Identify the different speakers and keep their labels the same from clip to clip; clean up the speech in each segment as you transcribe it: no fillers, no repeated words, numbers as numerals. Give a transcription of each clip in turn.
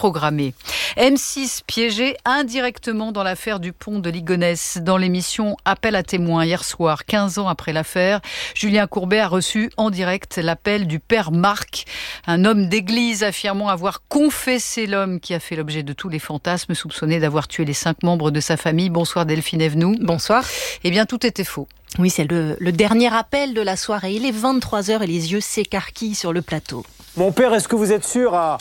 Speaker 1: programmée. M6 piégé indirectement dans l'affaire du pont de Ligonnès. Dans l'émission Appel à témoins hier soir, 15 ans après l'affaire, Julien Courbet a reçu en direct l'appel du père Marc, un homme d'église affirmant avoir confessé l'homme qui a fait l'objet de tous les fantasmes, soupçonné d'avoir tué les 5 membres de sa famille. Bonsoir Delphine Evenou.
Speaker 2: Bonsoir.
Speaker 1: Eh bien, tout était faux.
Speaker 2: Oui, c'est le dernier appel de la soirée. Il est 23h et les yeux s'écarquillent sur le plateau.
Speaker 3: Mon père, est-ce que vous êtes sûr à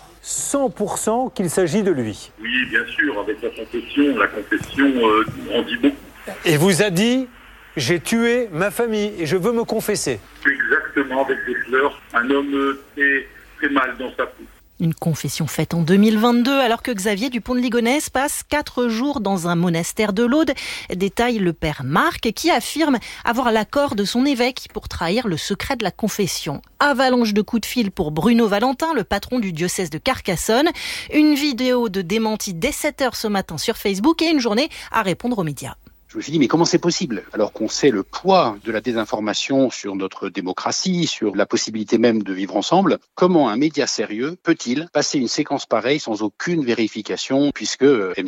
Speaker 3: 100% qu'il s'agit de lui ?
Speaker 4: Oui, bien sûr, avec la confession en dit beaucoup.
Speaker 3: Et vous a dit, j'ai tué ma famille et je veux me confesser.
Speaker 4: Exactement, avec des fleurs, un homme très mal dans sa peau.
Speaker 2: Une confession faite en 2022, alors que Xavier Dupont de Ligonnès passe 4 jours dans un monastère de l'Aude, détaille le père Marc, qui affirme avoir l'accord de son évêque pour trahir le secret de la confession. Avalanche de coups de fil pour Bruno Valentin, le patron du diocèse de Carcassonne. Une vidéo de démenti dès 7h ce matin sur Facebook et une journée à répondre aux médias.
Speaker 5: Je me suis dit, mais comment c'est possible ? Alors qu'on sait le poids de la désinformation sur notre démocratie, sur la possibilité même de vivre ensemble, comment un média sérieux peut-il passer une séquence pareille sans aucune vérification, puisque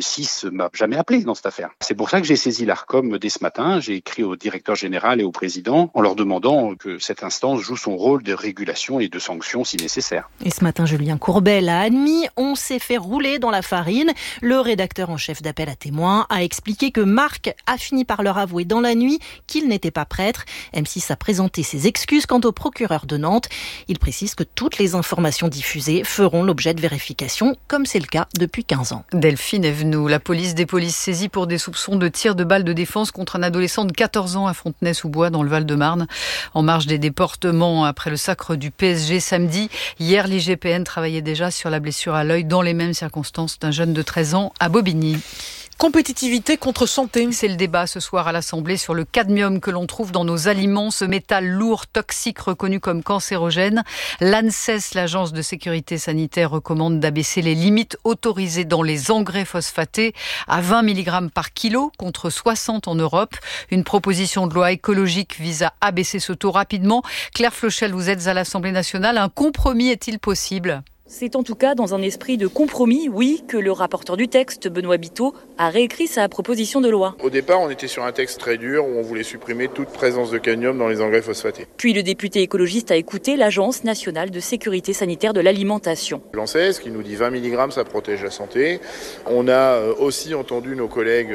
Speaker 5: M6 m'a jamais appelé dans cette affaire. C'est pour ça que j'ai saisi l'Arcom dès ce matin. J'ai écrit au directeur général et au président en leur demandant que cette instance joue son rôle de régulation et de sanction si nécessaire.
Speaker 2: Et ce matin, Julien Courbet l'a admis, on s'est fait rouler dans la farine. Le rédacteur en chef d'Appel à témoins a expliqué que Marc a fini par leur avouer dans la nuit qu'il n'était pas prêtre. M6 a présenté ses excuses quant au procureur de Nantes. Il précise que toutes les informations diffusées feront l'objet de vérification, comme c'est le cas depuis 15 ans.
Speaker 1: Delphine Evenou, la police des polices saisie pour des soupçons de tir de balles de défense contre un adolescent de 14 ans à Fontenay-sous-Bois dans le Val-de-Marne. En marge des déportements après le sacre du PSG samedi, hier l'IGPN travaillait déjà sur la blessure à l'œil dans les mêmes circonstances d'un jeune de 13 ans à Bobigny.
Speaker 6: Compétitivité contre santé.
Speaker 1: C'est le débat ce soir à l'Assemblée sur le cadmium que l'on trouve dans nos aliments, ce métal lourd, toxique, reconnu comme cancérogène. L'ANSES, l'Agence de sécurité sanitaire, recommande d'abaisser les limites autorisées dans les engrais phosphatés à 20 mg par kilo contre 60 en Europe. Une proposition de loi écologique vise à abaisser ce taux rapidement. Claire Flochel, vous êtes à l'Assemblée nationale. Un compromis est-il possible ?
Speaker 7: C'est en tout cas dans un esprit de compromis, oui, que le rapporteur du texte, Benoît Biteau, a réécrit sa proposition de loi.
Speaker 8: Au départ, on était sur un texte très dur où on voulait supprimer toute présence de cadmium dans les engrais phosphatés.
Speaker 7: Puis le député écologiste a écouté l'Agence nationale de sécurité sanitaire de l'alimentation.
Speaker 8: L'ANSES qui nous dit 20 mg, ça protège la santé. On a aussi entendu nos collègues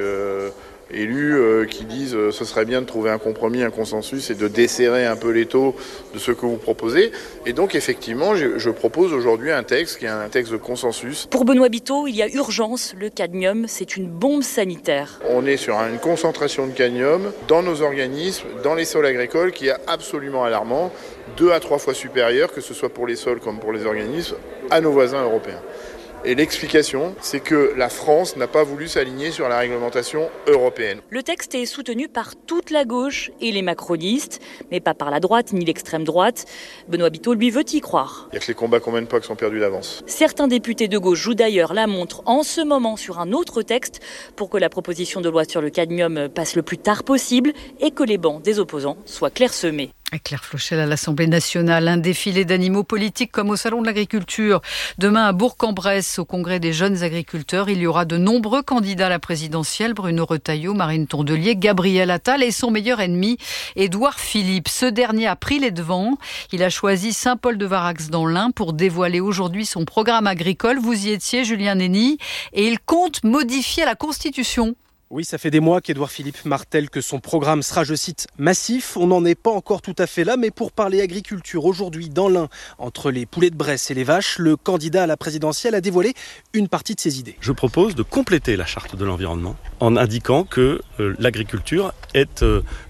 Speaker 8: élus qui disent ce serait bien de trouver un compromis, un consensus et de desserrer un peu les taux de ce que vous proposez. Et donc effectivement, je propose aujourd'hui un texte qui est un texte de consensus.
Speaker 7: Pour Benoît Biteau, il y a urgence. Le cadmium, c'est une bombe sanitaire.
Speaker 8: On est sur une concentration de cadmium dans nos organismes, dans les sols agricoles, qui est absolument alarmant, 2 à 3 fois supérieur, que ce soit pour les sols comme pour les organismes, à nos voisins européens. Et l'explication, c'est que la France n'a pas voulu s'aligner sur la réglementation européenne.
Speaker 7: Le texte est soutenu par toute la gauche et les macronistes, mais pas par la droite ni l'extrême droite. Benoît Biteau, lui, veut y croire.
Speaker 8: Il n'y a que les combats qu'on mène pas qui sont perdus d'avance.
Speaker 7: Certains députés de gauche jouent d'ailleurs la montre en ce moment sur un autre texte pour que la proposition de loi sur le cadmium passe le plus tard possible et que les bancs des opposants soient clairsemés.
Speaker 1: Claire Flochel à l'Assemblée nationale, un défilé d'animaux politiques comme au Salon de l'Agriculture. Demain à Bourg-en-Bresse, au Congrès des jeunes agriculteurs, il y aura de nombreux candidats à la présidentielle. Bruno Retailleau, Marine Tondelier, Gabriel Attal et son meilleur ennemi, Édouard Philippe. Ce dernier a pris les devants. Il a choisi Saint-Paul-de-Varax dans l'Ain pour dévoiler aujourd'hui son programme agricole. Vous y étiez, Julien Nény, et il compte modifier la Constitution.
Speaker 9: Oui, ça fait des mois qu'Édouard Philippe martèle que son programme sera, je cite, massif. On n'en est pas encore tout à fait là, mais pour parler agriculture aujourd'hui dans l'Ain, entre les poulets de Bresse et les vaches, le candidat à la présidentielle a dévoilé une partie de ses idées.
Speaker 10: Je propose de compléter la charte de l'environnement en indiquant que l'agriculture est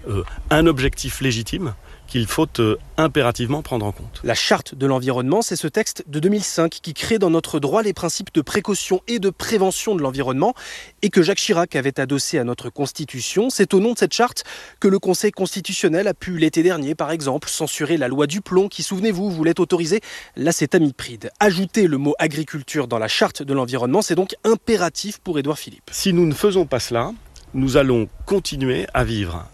Speaker 10: un objectif légitime qu'il faut impérativement prendre en compte.
Speaker 9: La charte de l'environnement, c'est ce texte de 2005 qui crée dans notre droit les principes de précaution et de prévention de l'environnement et que Jacques Chirac avait adossé à notre Constitution. C'est au nom de cette charte que le Conseil constitutionnel a pu l'été dernier, par exemple, censurer la loi du plomb qui, souvenez-vous, voulait autoriser l'acétamipride. Ajouter le mot agriculture dans la charte de l'environnement, c'est donc impératif pour Édouard Philippe.
Speaker 10: Si nous ne faisons pas cela, nous allons continuer à vivre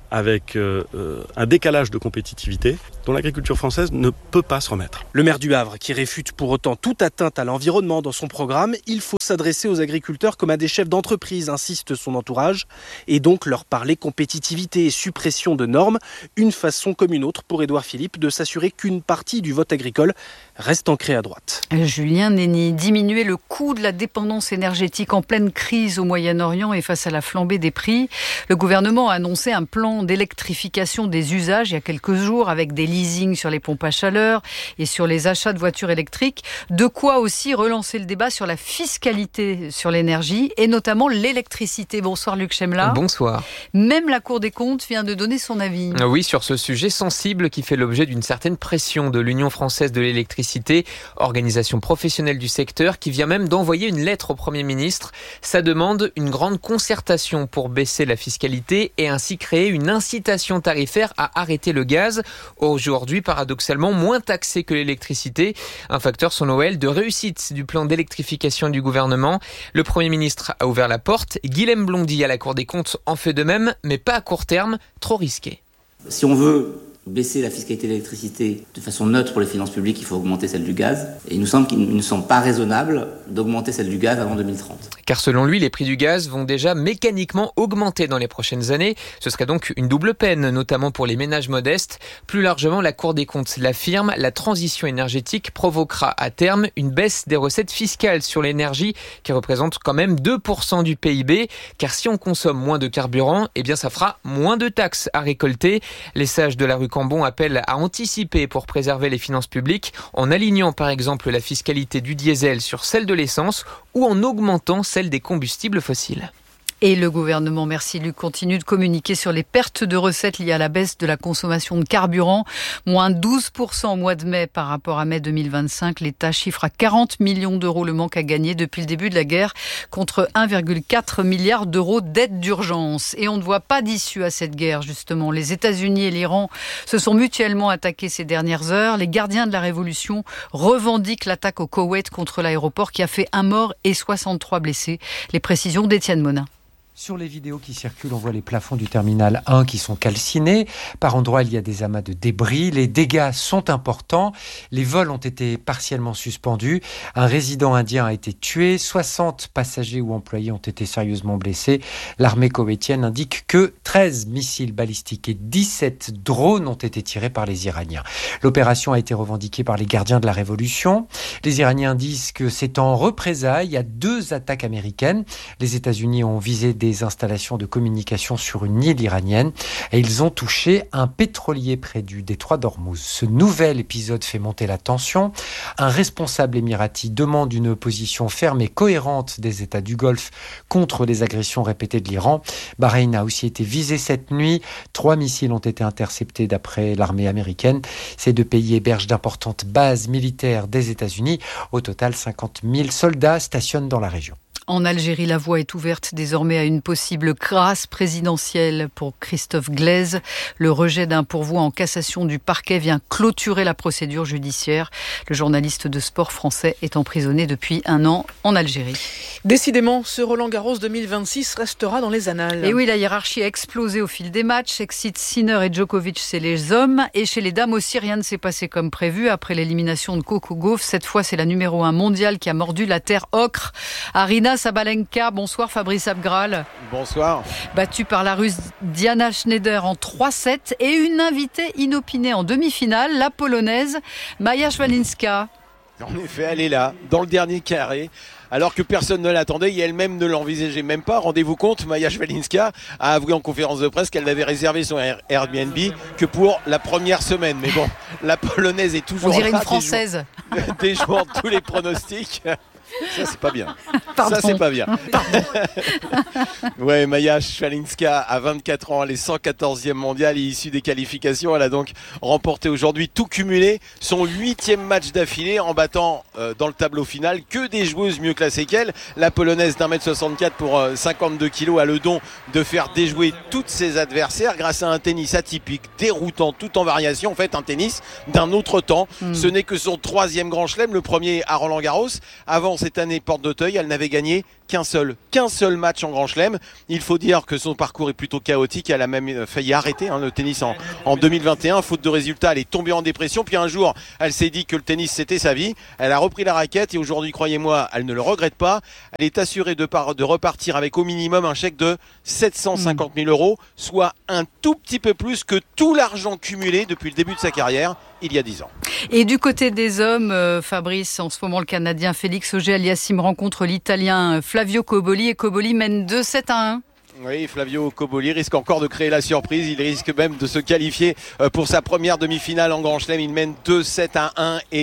Speaker 10: avec un décalage de compétitivité dont l'agriculture française ne peut pas se remettre.
Speaker 9: Le maire du Havre qui réfute pour autant toute atteinte à l'environnement dans son programme, il faut s'adresser aux agriculteurs comme à des chefs d'entreprise, insiste son entourage, et donc leur parler compétitivité et suppression de normes, une façon comme une autre pour Édouard Philippe de s'assurer qu'une partie du vote agricole reste ancrée à droite.
Speaker 1: Julien Nény, diminuer le coût de la dépendance énergétique en pleine crise au Moyen-Orient et face à la flambée des prix. Le gouvernement a annoncé un plan d'électrification des usages il y a quelques jours avec des leasings sur les pompes à chaleur et sur les achats de voitures électriques. De quoi aussi relancer le débat sur la fiscalité sur l'énergie et notamment l'électricité. Bonsoir Luc Chemla.
Speaker 11: Bonsoir.
Speaker 1: Même la Cour des comptes vient de donner son avis.
Speaker 11: Oui, sur ce sujet sensible qui fait l'objet d'une certaine pression de l'Union française de l'électricité, organisation professionnelle du secteur, qui vient même d'envoyer une lettre au Premier ministre. Ça demande une grande concertation pour baisser la fiscalité et ainsi créer une incitation tarifaire à arrêter le gaz, aujourd'hui paradoxalement moins taxé que l'électricité. Un facteur, selon elle, de réussite du plan d'électrification du gouvernement. Le Premier ministre a ouvert la porte. Guilhem Blondy à la Cour des comptes en fait de même, mais pas à court terme, trop risqué.
Speaker 12: Si on veut baisser la fiscalité de l'électricité de façon neutre pour les finances publiques, il faut augmenter celle du gaz. Et il nous semble qu'il ne semble pas raisonnable d'augmenter celle du gaz avant 2030.
Speaker 11: Car selon lui, les prix du gaz vont déjà mécaniquement augmenter dans les prochaines années. Ce serait donc une double peine, notamment pour les ménages modestes. Plus largement, la Cour des comptes l'affirme, la transition énergétique provoquera à terme une baisse des recettes fiscales sur l'énergie qui représente quand même 2% du PIB. Car si on consomme moins de carburant, eh bien ça fera moins de taxes à récolter. Les sages de la rue Cambon appelle à anticiper pour préserver les finances publiques en alignant par exemple la fiscalité du diesel sur celle de l'essence ou en augmentant celle des combustibles fossiles.
Speaker 1: Et le gouvernement, merci Luc, continue de communiquer sur les pertes de recettes liées à la baisse de la consommation de carburant. Moins 12% au mois de mai par rapport à mai 2025. L'État chiffre à 40 millions d'euros le manque à gagner depuis le début de la guerre contre 1,4 milliard d'euros d'aide d'urgence. Et on ne voit pas d'issue à cette guerre, justement. Les États-Unis et l'Iran se sont mutuellement attaqués ces dernières heures. Les gardiens de la révolution revendiquent l'attaque au Koweït contre l'aéroport qui a fait 1 mort et 63 blessés. Les précisions d'Étienne Monin.
Speaker 13: Sur les vidéos qui circulent, on voit les plafonds du terminal 1 qui sont calcinés. Par endroits, il y a des amas de débris. Les dégâts sont importants. Les vols ont été partiellement suspendus. Un résident indien a été tué. 60 passagers ou employés ont été sérieusement blessés. L'armée koweïtienne indique que 13 missiles balistiques et 17 drones ont été tirés par les Iraniens. L'opération a été revendiquée par les gardiens de la révolution. Les Iraniens disent que c'est en représailles à 2 attaques américaines. Les États-Unis ont visé des installations de communication sur une île iranienne et ils ont touché un pétrolier près du détroit d'Ormuz. Ce nouvel épisode fait monter la tension. Un responsable émirati demande une position ferme et cohérente des États du Golfe contre les agressions répétées de l'Iran. Bahreïn a aussi été visé cette nuit. 3 missiles ont été interceptés d'après l'armée américaine. Ces 2 pays hébergent d'importantes bases militaires des États-Unis. Au total, 50 000 soldats stationnent dans la région.
Speaker 1: En Algérie, la voie est ouverte désormais à une possible grâce présidentielle pour Christophe Glaise. Le rejet d'un pourvoi en cassation du parquet vient clôturer la procédure judiciaire. Le journaliste de sport français est emprisonné depuis 1 an en Algérie.
Speaker 6: Décidément, ce Roland-Garros 2026 restera dans les annales.
Speaker 1: Et oui, la hiérarchie a explosé au fil des matchs. Excite Sinner et Djokovic, c'est les hommes. Et chez les dames aussi, rien ne s'est passé comme prévu. Après l'élimination de Coco Gauff, cette fois, c'est la numéro 1 mondiale qui a mordu la terre ocre. Aryna Sabalenka, bonsoir Fabrice Abgral.
Speaker 14: Bonsoir.
Speaker 1: Battue par la Russe Diana Schneider en 3-7 et une invitée inopinée en demi-finale, la Polonaise Maja Swalinska.
Speaker 14: En effet, elle est là, dans le dernier carré. Alors que personne ne l'attendait et elle-même ne l'envisageait même pas. Rendez-vous compte, Maja Swalinska a avoué en conférence de presse qu'elle n'avait réservé son Airbnb que pour la première semaine. Mais bon, la Polonaise est toujours là.
Speaker 1: On dirait une Française.
Speaker 14: Déjouant tous les pronostics. Ça, c'est pas bien.
Speaker 1: Pardon.
Speaker 14: Ça, c'est pas bien. Ouais, Maja Swalinska a 24 ans, elle est 114e mondiale et issue des qualifications. Elle a donc remporté aujourd'hui tout cumulé son 8e match d'affilée en battant dans le tableau final que des joueuses mieux classées qu'elle. La Polonaise d'1m64 pour 52 kilos a le don de faire déjouer toutes ses adversaires grâce à un tennis atypique, déroutant, tout en variation. En fait, un tennis d'un autre temps. Ce n'est que son 3e grand chelem, le premier à Roland-Garros. Avant cette année porte d'Auteuil, elle n'avait gagné qu'un seul match en Grand Chelem. Il faut dire que son parcours est plutôt chaotique. Elle a même failli arrêter le tennis en 2021. Faute de résultats, elle est tombée en dépression. Puis un jour, elle s'est dit que le tennis, c'était sa vie. Elle a repris la raquette et aujourd'hui, croyez-moi, elle ne le regrette pas. Elle est assurée de repartir avec au minimum un chèque de 750 000 €, soit un tout petit peu plus que tout l'argent cumulé depuis le début de sa carrière, il y a 10 ans.
Speaker 1: Et du côté des hommes, Fabrice, en ce moment, le Canadien Félix Auger-Aliassime rencontre l'Italien Flavio Cobolli et Cobolli mène 2-7-1.
Speaker 14: Oui, Flavio Cobolli risque encore de créer la surprise. Il risque même de se qualifier pour sa première demi-finale en Grand Chelem. Il mène 2-7-1 et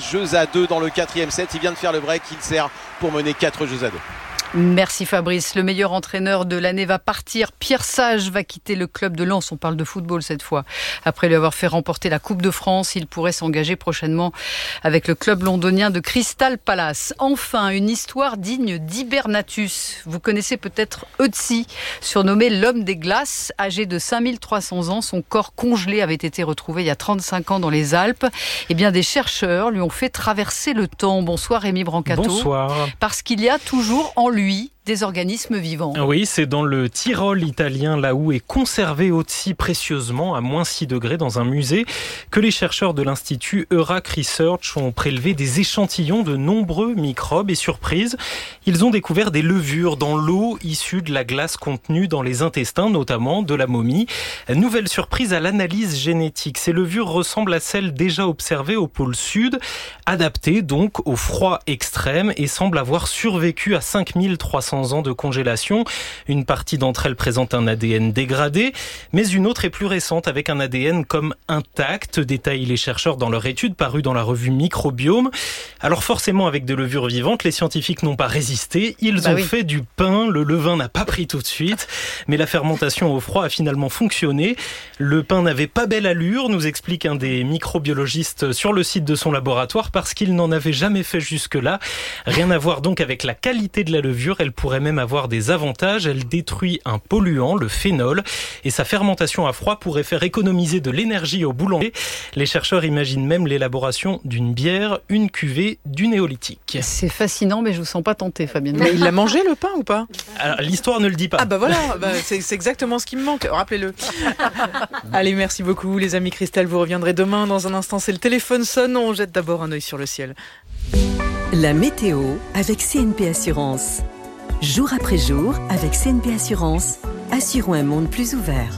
Speaker 14: 3-2 dans le 4e set. Il vient de faire le break. Il sert pour mener 4-2.
Speaker 1: Merci Fabrice. Le meilleur entraîneur de l'année va partir. Pierre Sage va quitter le club de Lens. On parle de football cette fois. Après lui avoir fait remporter la Coupe de France, il pourrait s'engager prochainement avec le club londonien de Crystal Palace. Enfin, une histoire digne d'Hibernatus. Vous connaissez peut-être Ötzi, surnommé l'homme des glaces. Âgé de 5300 ans, son corps congelé avait été retrouvé il y a 35 ans dans les Alpes. Eh bien, des chercheurs lui ont fait traverser le temps. Bonsoir Rémi Brancato.
Speaker 15: Bonsoir.
Speaker 1: Parce qu'il y a toujours en lui des organismes vivants.
Speaker 15: Oui, c'est dans le Tyrol italien, là où est conservé Ötzi précieusement à moins 6 degrés dans un musée, que les chercheurs de l'Institut Eurac Research ont prélevé des échantillons de nombreux microbes et surprise, ils ont découvert des levures dans l'eau issue de la glace contenue dans les intestins, notamment de la momie. Nouvelle surprise à l'analyse génétique. Ces levures ressemblent à celles déjà observées au pôle sud, adaptées donc au froid extrême et semblent avoir survécu à 5300 ans de congélation. Une partie d'entre elles présente un ADN dégradé, mais une autre est plus récente avec un ADN comme intact, détaillent les chercheurs dans leur étude parue dans la revue Microbiome. Alors forcément, avec des levures vivantes, les scientifiques n'ont pas résisté. Ils ont fait du pain. Le levain n'a pas pris tout de suite, mais la fermentation au froid a finalement fonctionné. Le pain n'avait pas belle allure, nous explique un des microbiologistes sur le site de son laboratoire, parce qu'il n'en avait jamais fait jusque-là. Rien à voir donc avec la qualité de la levure. Elle pourrait même avoir des avantages. Elle détruit un polluant, le phénol, et sa fermentation à froid pourrait faire économiser de l'énergie au boulanger. Les chercheurs imaginent même l'élaboration d'une bière, une cuvée du néolithique.
Speaker 1: C'est fascinant, mais je vous sens pas tenté, Fabienne.
Speaker 6: Mais il l'a mangé le pain ou pas ?
Speaker 15: Alors, l'histoire ne le dit pas.
Speaker 6: Ah bah voilà, c'est exactement ce qui me manque, rappelez-le. Allez, merci beaucoup les amis. Christelle, vous reviendrez demain. Dans un instant, c'est le téléphone sonne. On jette d'abord un œil sur le ciel.
Speaker 16: La météo avec CNP Assurance. Jour après jour, avec CNP Assurance, assurons un monde plus ouvert.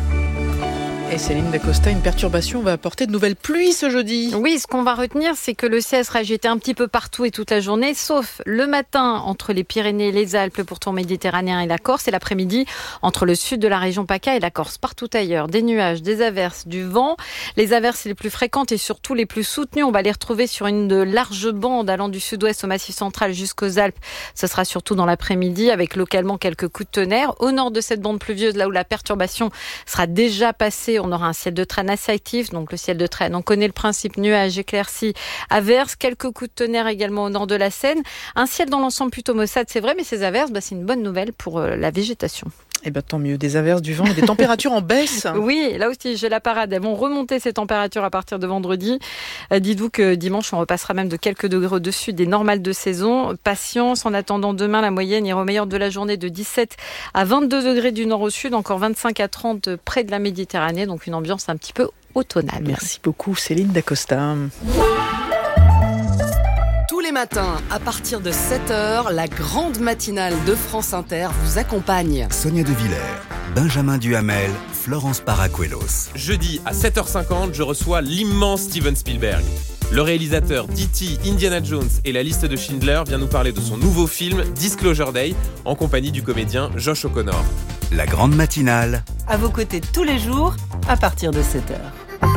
Speaker 6: Et Céline Dacosta, une perturbation va apporter de nouvelles pluies ce jeudi.
Speaker 17: Oui, ce qu'on va retenir, c'est que le ciel sera agité un petit peu partout et toute la journée, sauf le matin entre les Pyrénées, les Alpes, le pourtour méditerranéen et la Corse, et l'après-midi entre le sud de la région PACA et la Corse. Partout ailleurs, des nuages, des averses, du vent. Les averses les plus fréquentes et surtout les plus soutenues, on va les retrouver sur une large bande allant du sud-ouest au Massif central jusqu'aux Alpes. Ce sera surtout dans l'après-midi, avec localement quelques coups de tonnerre. Au nord de cette bande pluvieuse, là où la perturbation sera déjà passée, on aura un ciel de traîne assez actif. Donc le ciel de traîne, on connaît le principe, nuages, éclaircies, averses, quelques coups de tonnerre également au nord de la Seine. Un ciel dans l'ensemble plutôt maussade, c'est vrai, mais ces averses, c'est une bonne nouvelle pour la végétation.
Speaker 6: Eh bien, tant mieux, des averses, du vent et des températures en baisse.
Speaker 17: Oui, là aussi, j'ai la parade. Elles vont remonter ces températures à partir de vendredi. Dites-vous que dimanche, on repassera même de quelques degrés au-dessus des normales de saison. Patience, en attendant demain, la moyenne ira au meilleur de la journée de 17 à 22 degrés du nord au sud, encore 25 à 30 près de la Méditerranée. Donc une ambiance un petit peu automnale.
Speaker 6: Merci beaucoup, Céline Dacosta.
Speaker 18: Tous les matins, à partir de 7h, la grande matinale de France Inter vous accompagne.
Speaker 19: Sonia De Villers, Benjamin Duhamel, Florence Paracuelos.
Speaker 20: Jeudi à 7h50, je reçois l'immense Steven Spielberg. Le réalisateur d'E.T., Indiana Jones et la liste de Schindler vient nous parler de son nouveau film Disclosure Day en compagnie du comédien Josh O'Connor.
Speaker 19: La grande matinale.
Speaker 18: À vos côtés tous les jours, à partir de 7h.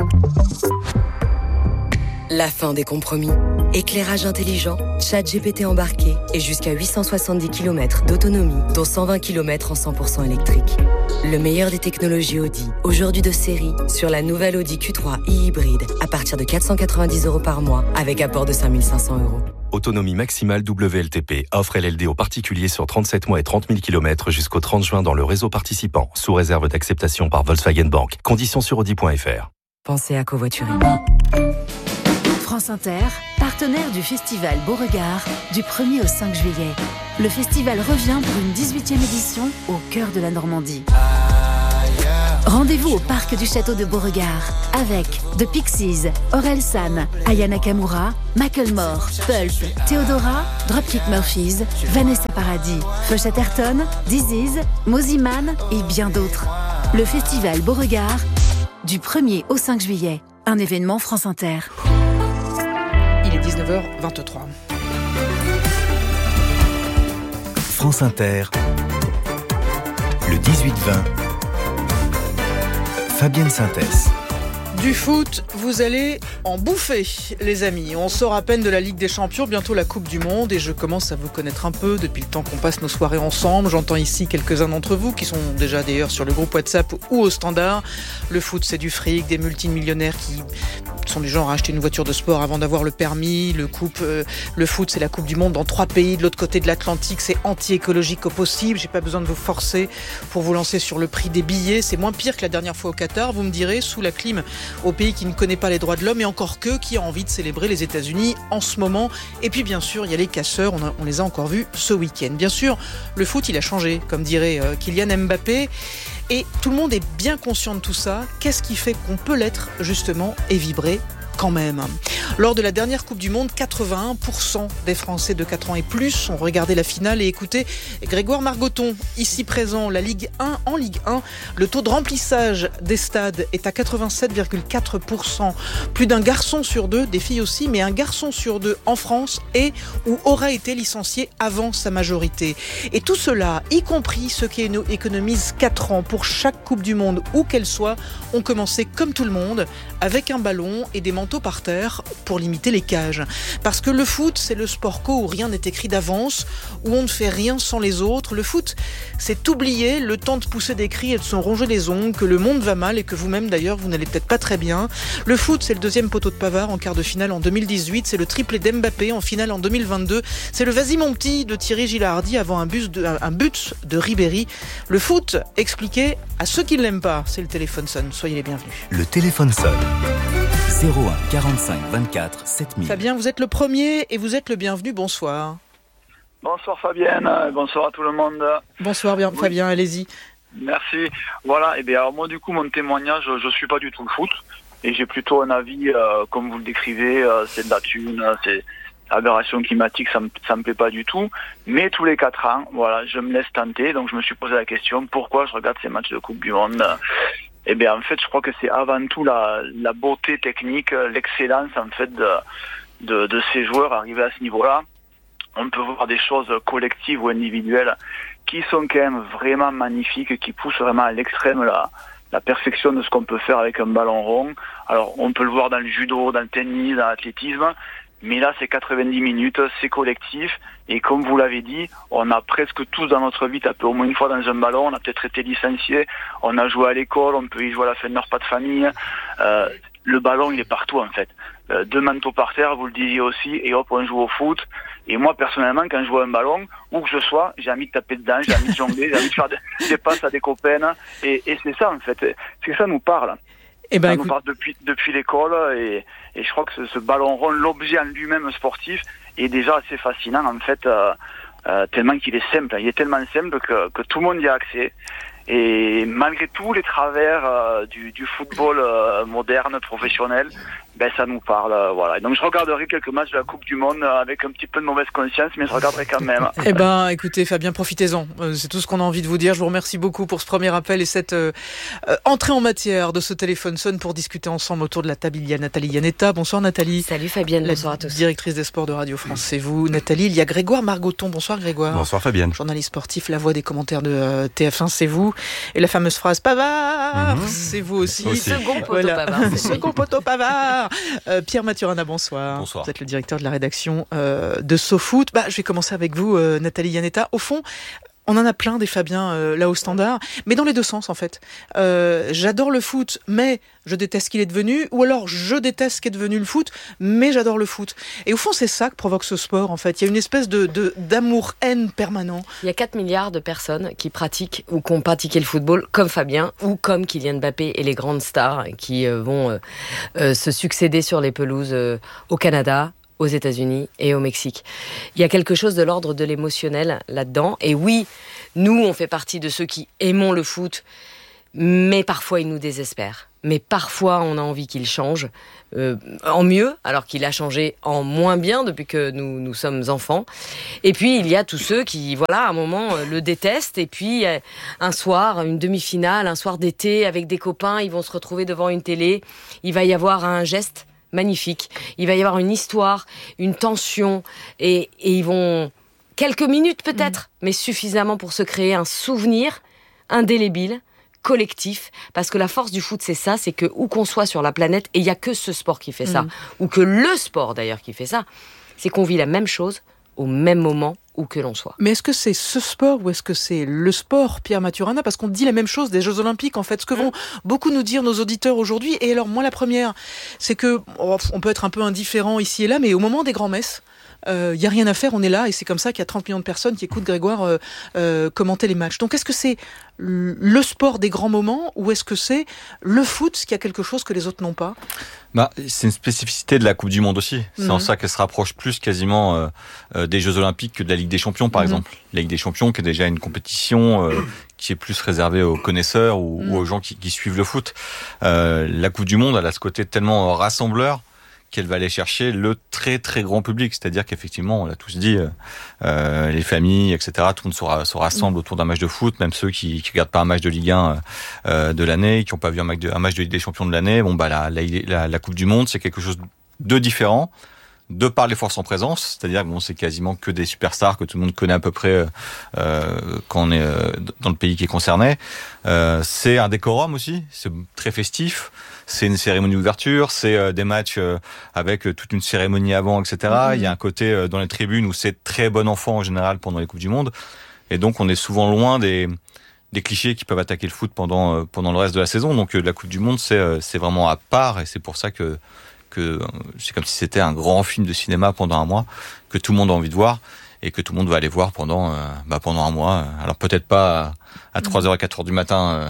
Speaker 18: La fin des compromis. Éclairage intelligent, ChatGPT embarqué et jusqu'à 870 km d'autonomie, dont 120 km en 100% électrique. Le meilleur des technologies Audi, aujourd'hui de série, sur la nouvelle Audi Q3 e-hybride, à partir de 490 € par mois, avec apport de 5 500 €.
Speaker 21: Autonomie maximale WLTP. Offre LLD aux particuliers sur 37 mois et 30 000 km jusqu'au 30 juin dans le réseau participant, sous réserve d'acceptation par Volkswagen Bank. Conditions sur Audi.fr.
Speaker 18: Pensez à covoiturer. France
Speaker 3: France Inter, partenaire du festival Beauregard du 1er au 5 juillet. Le festival revient pour une 18e édition au cœur de la Normandie. Rendez-vous au parc du château de Beauregard avec The Pixies, Orelsan, Aya Nakamura, Macklemore, Pulp, Theodora, Dropkick Murphys, Vanessa Paradis, Flush Atherton, Disease, Mosiman et bien d'autres. Le festival Beauregard du 1er au 5 juillet. Un événement France Inter.
Speaker 6: Il est 19h23.
Speaker 19: France Inter, le 18-20, Fabienne Synthèse.
Speaker 6: Du foot, vous allez en bouffer, les amis. On sort à peine de la Ligue des Champions, bientôt la Coupe du Monde, et je commence à vous connaître un peu depuis le temps qu'on passe nos soirées ensemble. J'entends ici quelques-uns d'entre vous qui sont déjà d'ailleurs sur le groupe WhatsApp ou au standard. Le foot, c'est du fric, des multimillionnaires qui sont du genre à acheter une voiture de sport avant d'avoir le permis. Le foot, c'est la Coupe du Monde dans 3 pays de l'autre côté de l'Atlantique. C'est anti-écologique au possible. J'ai pas besoin de vous forcer pour vous lancer sur le prix des billets. C'est moins pire que la dernière fois au Qatar, vous me direz, sous la clim, au pays qui ne connaît pas les droits de l'homme, et encore qui a envie de célébrer les États-Unis en ce moment. Et puis bien sûr, il y a les casseurs, on les a encore vus ce week-end. Bien sûr, le foot, il a changé, comme dirait Kylian Mbappé. Et tout le monde est bien conscient de tout ça. Qu'est-ce qui fait qu'on peut l'être, justement, et vibrer quand même? Lors de la dernière Coupe du Monde, 81% des Français de 4 ans et plus ont regardé la finale et écouté Grégoire Margoton, ici présent. La Ligue 1, en Ligue 1, le taux de remplissage des stades est à 87,4%. Plus d'un garçon sur 2, des filles aussi, mais un garçon sur 2 en France est ou aura été licencié avant sa majorité. Et tout cela, y compris ceux qui économisent 4 ans pour chaque Coupe du Monde, où qu'elle soit, ont commencé comme tout le monde, avec un ballon et des manteaux par terre pour limiter les cages. Parce que le foot, c'est le sport co où rien n'est écrit d'avance, où on ne fait rien sans les autres. Le foot, c'est oublier le temps de pousser des cris et de se ronger les ongles, que le monde va mal et que vous-même d'ailleurs, vous n'allez peut-être pas très bien. Le foot, c'est le 2e poteau de Pavard en quart de finale en 2018, c'est le triplé d'Mbappé en finale en 2022, c'est le vas-y mon petit de Thierry Gilardi avant un but de Ribéry. Le foot, expliqué à ceux qui ne l'aiment pas, c'est le téléphone sonne. Soyez les bienvenus.
Speaker 19: Le téléphone sonne. 01 45 24 7000.
Speaker 6: Fabien, vous êtes le premier et vous êtes le bienvenu. Bonsoir.
Speaker 22: Bonsoir Fabienne, bonsoir à tout le monde.
Speaker 6: Bonsoir bien, oui. Fabien, allez-y.
Speaker 22: Merci. Voilà, et bien alors moi du coup mon témoignage, je suis pas du tout le foot et j'ai plutôt un avis comme vous le décrivez, c'est de la thune, c'est aberration climatique, ça me plaît pas du tout. Mais tous les 4 ans, voilà, je me laisse tenter, donc je me suis posé la question pourquoi je regarde ces matchs de Coupe du Monde. Eh bien, en fait, je crois que c'est avant tout la beauté technique, l'excellence, en fait, de ces joueurs arrivés à ce niveau-là. On peut voir des choses collectives ou individuelles qui sont quand même vraiment magnifiques, qui poussent vraiment à l'extrême la perfection de ce qu'on peut faire avec un ballon rond. Alors, on peut le voir dans le judo, dans le tennis, dans l'athlétisme. Mais là, c'est 90 minutes, c'est collectif. Et comme vous l'avez dit, on a presque tous dans notre vie tapé au moins une fois dans un ballon. On a peut-être été licencié, on a joué à l'école, on peut y jouer à la fin de nos repas de famille. Le ballon, il est partout en fait. 2 manteaux par terre, vous le disiez aussi, et hop, on joue au foot. Et moi, personnellement, quand je joue à un ballon, où que je sois, j'ai envie de taper dedans, j'ai envie de jongler, j'ai envie de faire des passes à des copains. Et c'est ça en fait, c'est que ça nous parle.
Speaker 6: Eh ben,
Speaker 22: ça nous parle depuis l'école et je crois que ce ballon rond, l'objet en lui-même sportif, est déjà assez fascinant en fait, tellement qu'il est simple. Il est tellement simple que tout le monde y a accès. Et malgré tous les travers du football moderne, professionnel, ben ça nous parle, voilà. Et donc je regarderai quelques matchs de la Coupe du Monde avec un petit peu de mauvaise conscience, mais je regarderai quand même.
Speaker 6: Eh ben, écoutez, Fabien, profitez-en. C'est tout ce qu'on a envie de vous dire. Je vous remercie beaucoup pour ce premier appel et cette entrée en matière de ce téléphone sonne pour discuter ensemble autour de la table. Il y a Nathalie Yanetta. Bonsoir Nathalie.
Speaker 23: Salut Fabienne, bonsoir à tous.
Speaker 6: Directrice des sports de Radio France. C'est vous, Nathalie. Il y a Grégoire Margoton. Bonsoir Grégoire.
Speaker 21: Bonsoir Fabienne.
Speaker 6: Journaliste sportif, la voix des commentaires de TF1, c'est vous. Et la fameuse phrase Pavard, c'est vous aussi.
Speaker 23: Second poteau Pavard.
Speaker 6: Second poteau Pavard. Pierre Maturana, bonsoir.
Speaker 21: Bonsoir.
Speaker 6: Vous êtes le directeur de la rédaction de SoFoot. Je vais commencer avec vous, Nathalie Yanetta. Au fond, On en a plein des Fabien là au Standard, mais dans les deux sens en fait. J'adore le foot, mais je déteste ce qu'il est devenu, ou alors je déteste ce qu'est devenu le foot, mais j'adore le foot. Et au fond, c'est ça que provoque ce sport en fait. Il y a une espèce d'amour-haine permanent.
Speaker 23: Il y a 4 milliards de personnes qui pratiquent ou qui ont pratiqué le football comme Fabien ou comme Kylian Mbappé et les grandes stars qui vont se succéder sur les pelouses au Canada, aux États-Unis et au Mexique. Il y a quelque chose de l'ordre de l'émotionnel là-dedans. Et oui, nous, on fait partie de ceux qui aimons le foot, mais parfois il nous désespère. Mais parfois, on a envie qu'il change en mieux, alors qu'il a changé en moins bien depuis que nous sommes enfants. Et puis, il y a tous ceux qui, à un moment, le détestent. Et puis, un soir, une demi-finale, un soir d'été, avec des copains, ils vont se retrouver devant une télé. Il va y avoir un geste magnifique. Il va y avoir une histoire, une tension, et ils vont... Quelques minutes peut-être, mais suffisamment pour se créer un souvenir indélébile, collectif, parce que la force du foot, c'est ça, c'est que où qu'on soit sur la planète, et il n'y a que ce sport qui fait ça, ou que le sport d'ailleurs qui fait ça, c'est qu'on vit la même chose au même moment où que l'on soit.
Speaker 6: Mais est-ce que c'est ce sport ou est-ce que c'est le sport, Pierre Maturana? Parce qu'on dit la même chose des Jeux Olympiques, en fait. Ce que vont beaucoup nous dire nos auditeurs aujourd'hui, et alors moi la première, c'est que on peut être un peu indifférent ici et là, mais au moment des grands-messes, il n'y a rien à faire, on est là, et c'est comme ça qu'il y a 30 millions de personnes qui écoutent Grégoire commenter les matchs. Donc est-ce que c'est le sport des grands moments, ou est-ce que c'est le foot qui a quelque chose que les autres n'ont pas?
Speaker 2: C'est une spécificité de la Coupe du Monde aussi. C'est en ça qu'elle se rapproche plus quasiment des Jeux Olympiques que de la Ligue des Champions, par exemple. La Ligue des Champions, qui est déjà une compétition qui est plus réservée aux connaisseurs ou aux gens qui suivent le foot. La Coupe du Monde, elle a ce côté tellement rassembleur qu'elle va aller chercher le très très grand public, c'est-à-dire qu'effectivement, on l'a tous dit, les familles, etc., tout le monde se rassemble autour d'un match de foot, même ceux qui regardent pas un match de Ligue 1 de l'année, qui n'ont pas vu un match de Ligue des Champions de l'année. La Coupe du Monde, c'est quelque chose de différent, de par les forces en présence, c'est-à-dire que c'est quasiment que des superstars que tout le monde connaît à peu près quand on est dans le pays qui est concerné. C'est un décorum aussi, c'est très festif. C'est une cérémonie d'ouverture, c'est des matchs avec toute une cérémonie avant, etc. Il y a un côté dans les tribunes où c'est très bon enfant en général pendant les Coupes du Monde. Et donc on est souvent loin des clichés qui peuvent attaquer le foot pendant le reste de la saison. Donc la Coupe du Monde, c'est vraiment à part, et c'est pour ça que c'est comme si c'était un grand film de cinéma pendant un mois, que tout le monde a envie de voir, et que tout le monde va aller voir pendant un mois. Alors peut-être pas à 3h et 4h du matin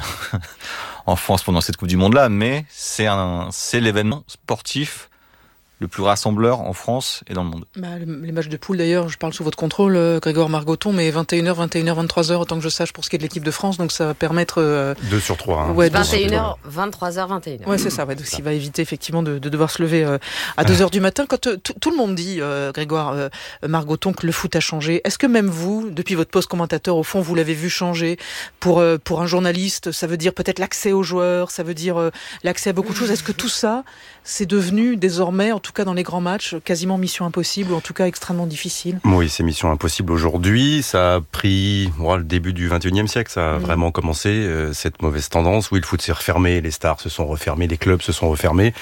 Speaker 2: en France pendant cette Coupe du Monde-là, mais c'est l'événement sportif le plus rassembleur en France et dans le monde.
Speaker 6: Les matchs de poule d'ailleurs, je parle sous votre contrôle, Grégoire Margoton, mais 21h, 23h, autant que je sache pour ce qui est de l'équipe de France, donc ça va permettre...
Speaker 4: 2 sur 3. Hein.
Speaker 23: 21h, 23h, 21h.
Speaker 6: Ouais, c'est ça, donc ce qui va éviter effectivement de devoir se lever à 2h du matin. Quand tout le monde dit, Grégoire Margoton, que le foot a changé, est-ce que même vous, depuis votre poste commentateur, au fond, vous l'avez vu changer pour un journaliste? Ça veut dire peut-être l'accès aux joueurs, ça veut dire l'accès à beaucoup de choses. Est-ce que tout ça, c'est devenu désormais, en tout cas dans les grands matchs, quasiment mission impossible, ou en tout cas extrêmement difficile?
Speaker 4: Oui, c'est mission impossible aujourd'hui. Ça a pris le début du 21e siècle, ça a vraiment commencé, cette mauvaise tendance. Oui, le foot s'est refermé, les stars se sont refermés, les clubs se sont refermés.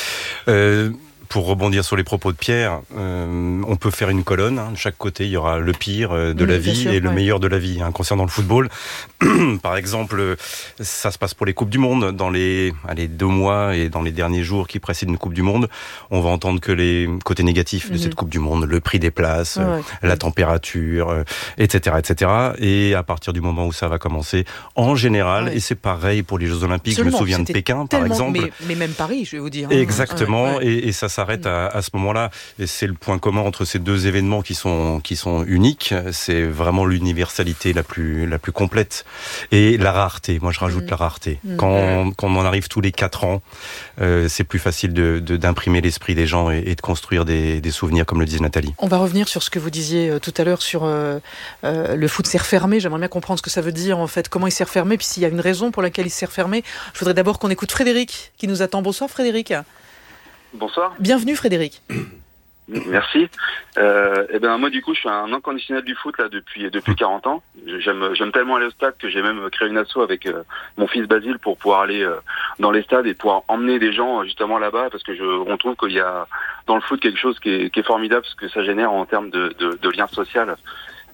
Speaker 4: Pour rebondir sur les propos de Pierre, on peut faire une colonne. De chaque côté, il y aura le pire de la vie et le meilleur de la vie. Concernant le football, par exemple, ça se passe pour les Coupes du Monde. Dans les 2 mois et dans les derniers jours qui précèdent une Coupe du Monde, on va entendre que les côtés négatifs de cette Coupe du Monde, le prix des places, la température, etc., etc. Et à partir du moment où ça va commencer, en général, et c'est pareil pour les Jeux Olympiques, je me souviens de Pékin, par exemple.
Speaker 6: Mais même Paris, je vais vous dire.
Speaker 4: Exactement, et ça s'arrête à ce moment-là. Et c'est le point commun entre ces deux événements qui sont uniques. C'est vraiment l'universalité la plus complète et la rareté. Moi, je rajoute la rareté. Quand on en arrive tous les 4 ans, c'est plus facile d'imprimer l'esprit des gens et de construire des souvenirs, comme le disait Nathalie.
Speaker 6: On va revenir sur ce que vous disiez tout à l'heure sur le foot s'est refermé. J'aimerais bien comprendre ce que ça veut dire, en fait, comment il s'est refermé, puis s'il y a une raison pour laquelle il s'est refermé. Je voudrais d'abord qu'on écoute Frédéric, qui nous attend. Bonsoir, Frédéric.
Speaker 5: Bonsoir.
Speaker 6: Bienvenue, Frédéric.
Speaker 5: Merci. Moi, du coup, je suis un inconditionnel du foot là depuis 40 ans. J'aime tellement aller au stade que j'ai même créé une asso avec mon fils Basile pour pouvoir aller dans les stades et pouvoir emmener des gens justement là-bas, parce que on trouve qu'il y a dans le foot quelque chose qui est formidable, parce que ça génère en termes de lien social.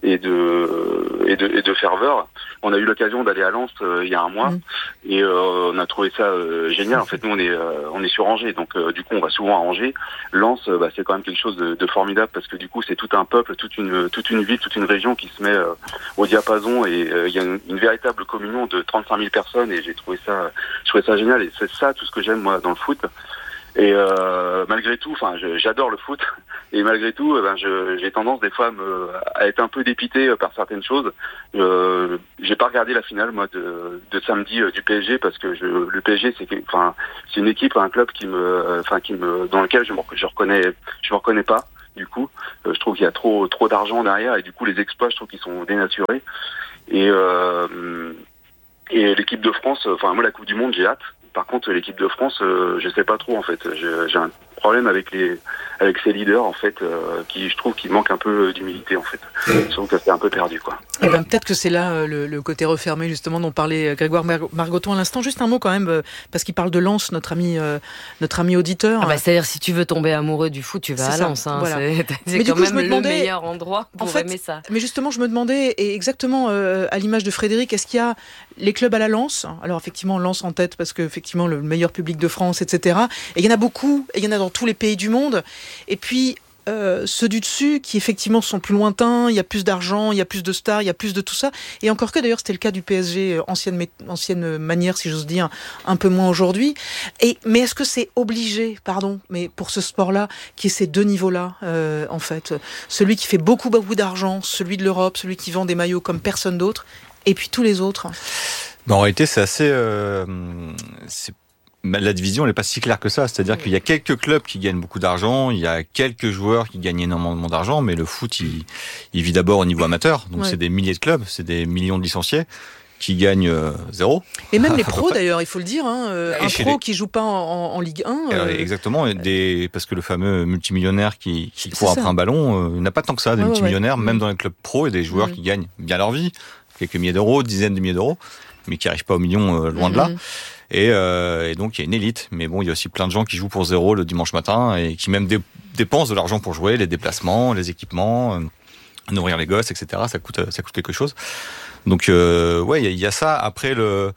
Speaker 5: et de ferveur. On a eu l'occasion d'aller à Lens il y a un mois et on a trouvé ça génial. En fait, nous on est sur Angers, donc du coup on va souvent à Angers. Lens, c'est quand même quelque chose de formidable parce que du coup c'est tout un peuple, toute une ville, toute une région qui se met au diapason et il y a une véritable communion de 35 000 personnes et je trouvais ça génial et c'est ça tout ce que j'aime moi dans le foot. Et malgré tout, j'adore le foot et malgré tout, j'ai tendance des fois à être un peu dépité par certaines choses. J'ai pas regardé la finale moi de samedi du PSG parce que le PSG c'est une équipe, un club dans lequel je me reconnais pas. Du coup, je trouve qu'il y a trop d'argent derrière et du coup les exploits, je trouve qu'ils sont dénaturés. Et l'équipe de France, moi la Coupe du Monde, j'ai hâte. Par contre, l'équipe de France, je sais pas trop en fait. J'ai un problème avec ces leaders en fait, qui je trouve qu'il manque un peu d'humilité en fait. Je trouve que c'est un peu perdu quoi.
Speaker 6: Et peut-être que c'est là le côté refermé justement dont parlait Grégoire Margoton à l'instant. Juste un mot quand même parce qu'il parle de Lens, notre ami auditeur.
Speaker 23: C'est-à-dire si tu veux tomber amoureux du foot, tu vas à Lens. Voilà. C'est quand même le meilleur endroit pour aimer ça.
Speaker 6: Mais justement, je me demandais et exactement à l'image de Frédéric, est-ce qu'il y a les clubs à la Lens? Alors effectivement, Lens en tête parce que effectivement le meilleur public de France, etc. Et il y en a beaucoup, et il y en a dans tous les pays du monde. Et puis ceux du dessus qui effectivement sont plus lointains, il y a plus d'argent, il y a plus de stars, il y a plus de tout ça. Et encore que d'ailleurs c'était le cas du PSG, ancienne manière si j'ose dire, un peu moins aujourd'hui. Mais est-ce que c'est obligé, mais pour ce sport-là, qu'il y ait ces deux niveaux-là en fait, celui qui fait beaucoup d'argent, celui de l'Europe, celui qui vend des maillots comme personne d'autre, et puis tous les autres.
Speaker 2: En réalité, c'est assez. La division n'est pas si claire que ça. C'est-à-dire qu'il y a quelques clubs qui gagnent beaucoup d'argent, il y a quelques joueurs qui gagnent énormément d'argent, mais le foot, il vit d'abord au niveau amateur. Donc c'est des milliers de clubs, c'est des millions de licenciés qui gagnent zéro.
Speaker 6: Et même les pros d'ailleurs, il faut le dire. Un pro qui joue pas en Ligue 1.
Speaker 2: Exactement, parce que le fameux multimillionnaire qui court après un ballon, n'a pas tant que ça, des multimillionnaires, même dans les clubs pro, et des joueurs qui gagnent bien leur vie, quelques milliers d'euros, dizaines de milliers d'euros, mais qui n'arrivent pas au million, loin de là. Et donc il y a une élite, mais bon, il y a aussi plein de gens qui jouent pour zéro le dimanche matin et qui même dépensent de l'argent pour jouer, les déplacements, les équipements, nourrir les gosses, etc. Ça coûte quelque chose. Donc il y a ça. Après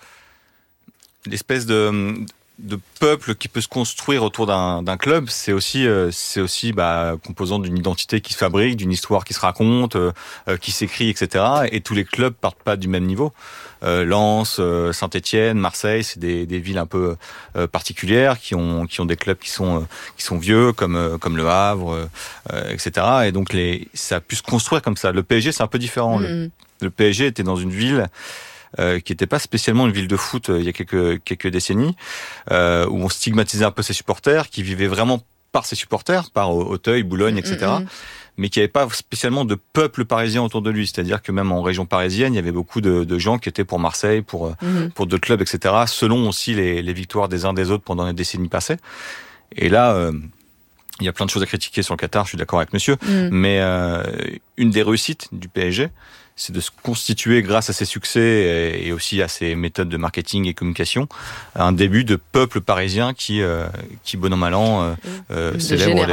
Speaker 2: l'espèce de peuple qui peut se construire autour d'un club, c'est aussi composant d'une identité qui se fabrique, d'une histoire qui se raconte, qui s'écrit, etc. Et tous les clubs partent pas du même niveau. Lens, Saint-Étienne, Marseille, c'est des villes un peu particulières qui ont des clubs qui sont vieux comme le Havre, etc. Et donc ça a pu se construire comme ça. Le PSG, c'est un peu différent. Le PSG était dans une ville qui n'était pas spécialement une ville de foot il y a quelques décennies, où on stigmatisait un peu ses supporters, qui vivaient vraiment par ses supporters, par Auteuil, Boulogne, etc., mais qui n'avait pas spécialement de peuple parisien autour de lui. C'est-à-dire que même en région parisienne, il y avait beaucoup de gens qui étaient pour Marseille, pour d'autres clubs, etc., selon aussi les victoires des uns des autres pendant les décennies passées. Et là, il y a plein de choses à critiquer sur le Qatar, je suis d'accord avec monsieur, mais une des réussites du PSG, c'est de se constituer, grâce à ses succès et aussi à ses méthodes de marketing et communication, un début de peuple parisien qui bon an mal an, célèbre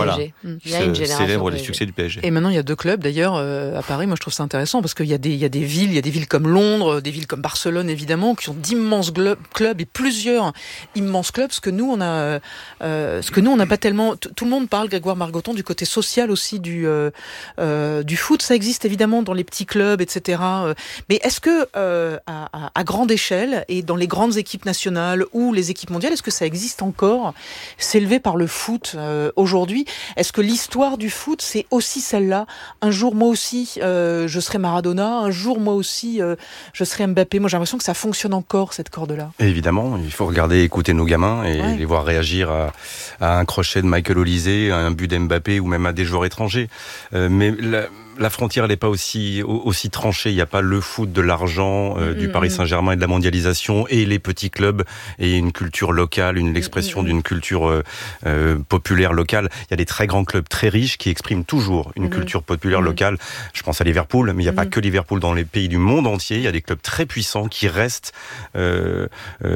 Speaker 2: les succès du PSG.
Speaker 6: Et maintenant, il y a deux clubs, d'ailleurs, à Paris. Moi, je trouve ça intéressant parce qu'il y a des villes comme Londres, des villes comme Barcelone, évidemment, qui ont d'immenses clubs et plusieurs immenses clubs. Ce que nous, on n'a pas tellement. Tout le monde parle, Grégoire Margoton, du côté social aussi du foot. Ça existe évidemment dans les petits clubs, etc. Mais est-ce que à grande échelle et dans les grandes équipes nationales ou les équipes mondiales, est-ce que ça existe encore, s'élever par le foot aujourd'hui? Est-ce que l'histoire du foot, c'est aussi celle-là? Un jour, moi aussi, je serai Maradona. Un jour, moi aussi, je serai Mbappé. Moi, j'ai l'impression que ça fonctionne encore, cette corde-là.
Speaker 4: Et évidemment, il faut regarder, écouter nos gamins et les voir réagir à un crochet de Michael Olise, à un but d'Mbappé ou même à des joueurs étrangers. Mais la frontière, elle n'est pas aussi tranchée. Il n'y a pas le foot de l'argent du Paris Saint-Germain et de la mondialisation et les petits clubs et une culture locale, l'expression d'une culture populaire locale. Il y a des très grands clubs très riches qui expriment toujours une culture populaire locale. Je pense à Liverpool, mais il n'y a pas que Liverpool. Dans les pays du monde entier, il y a des clubs très puissants qui restent le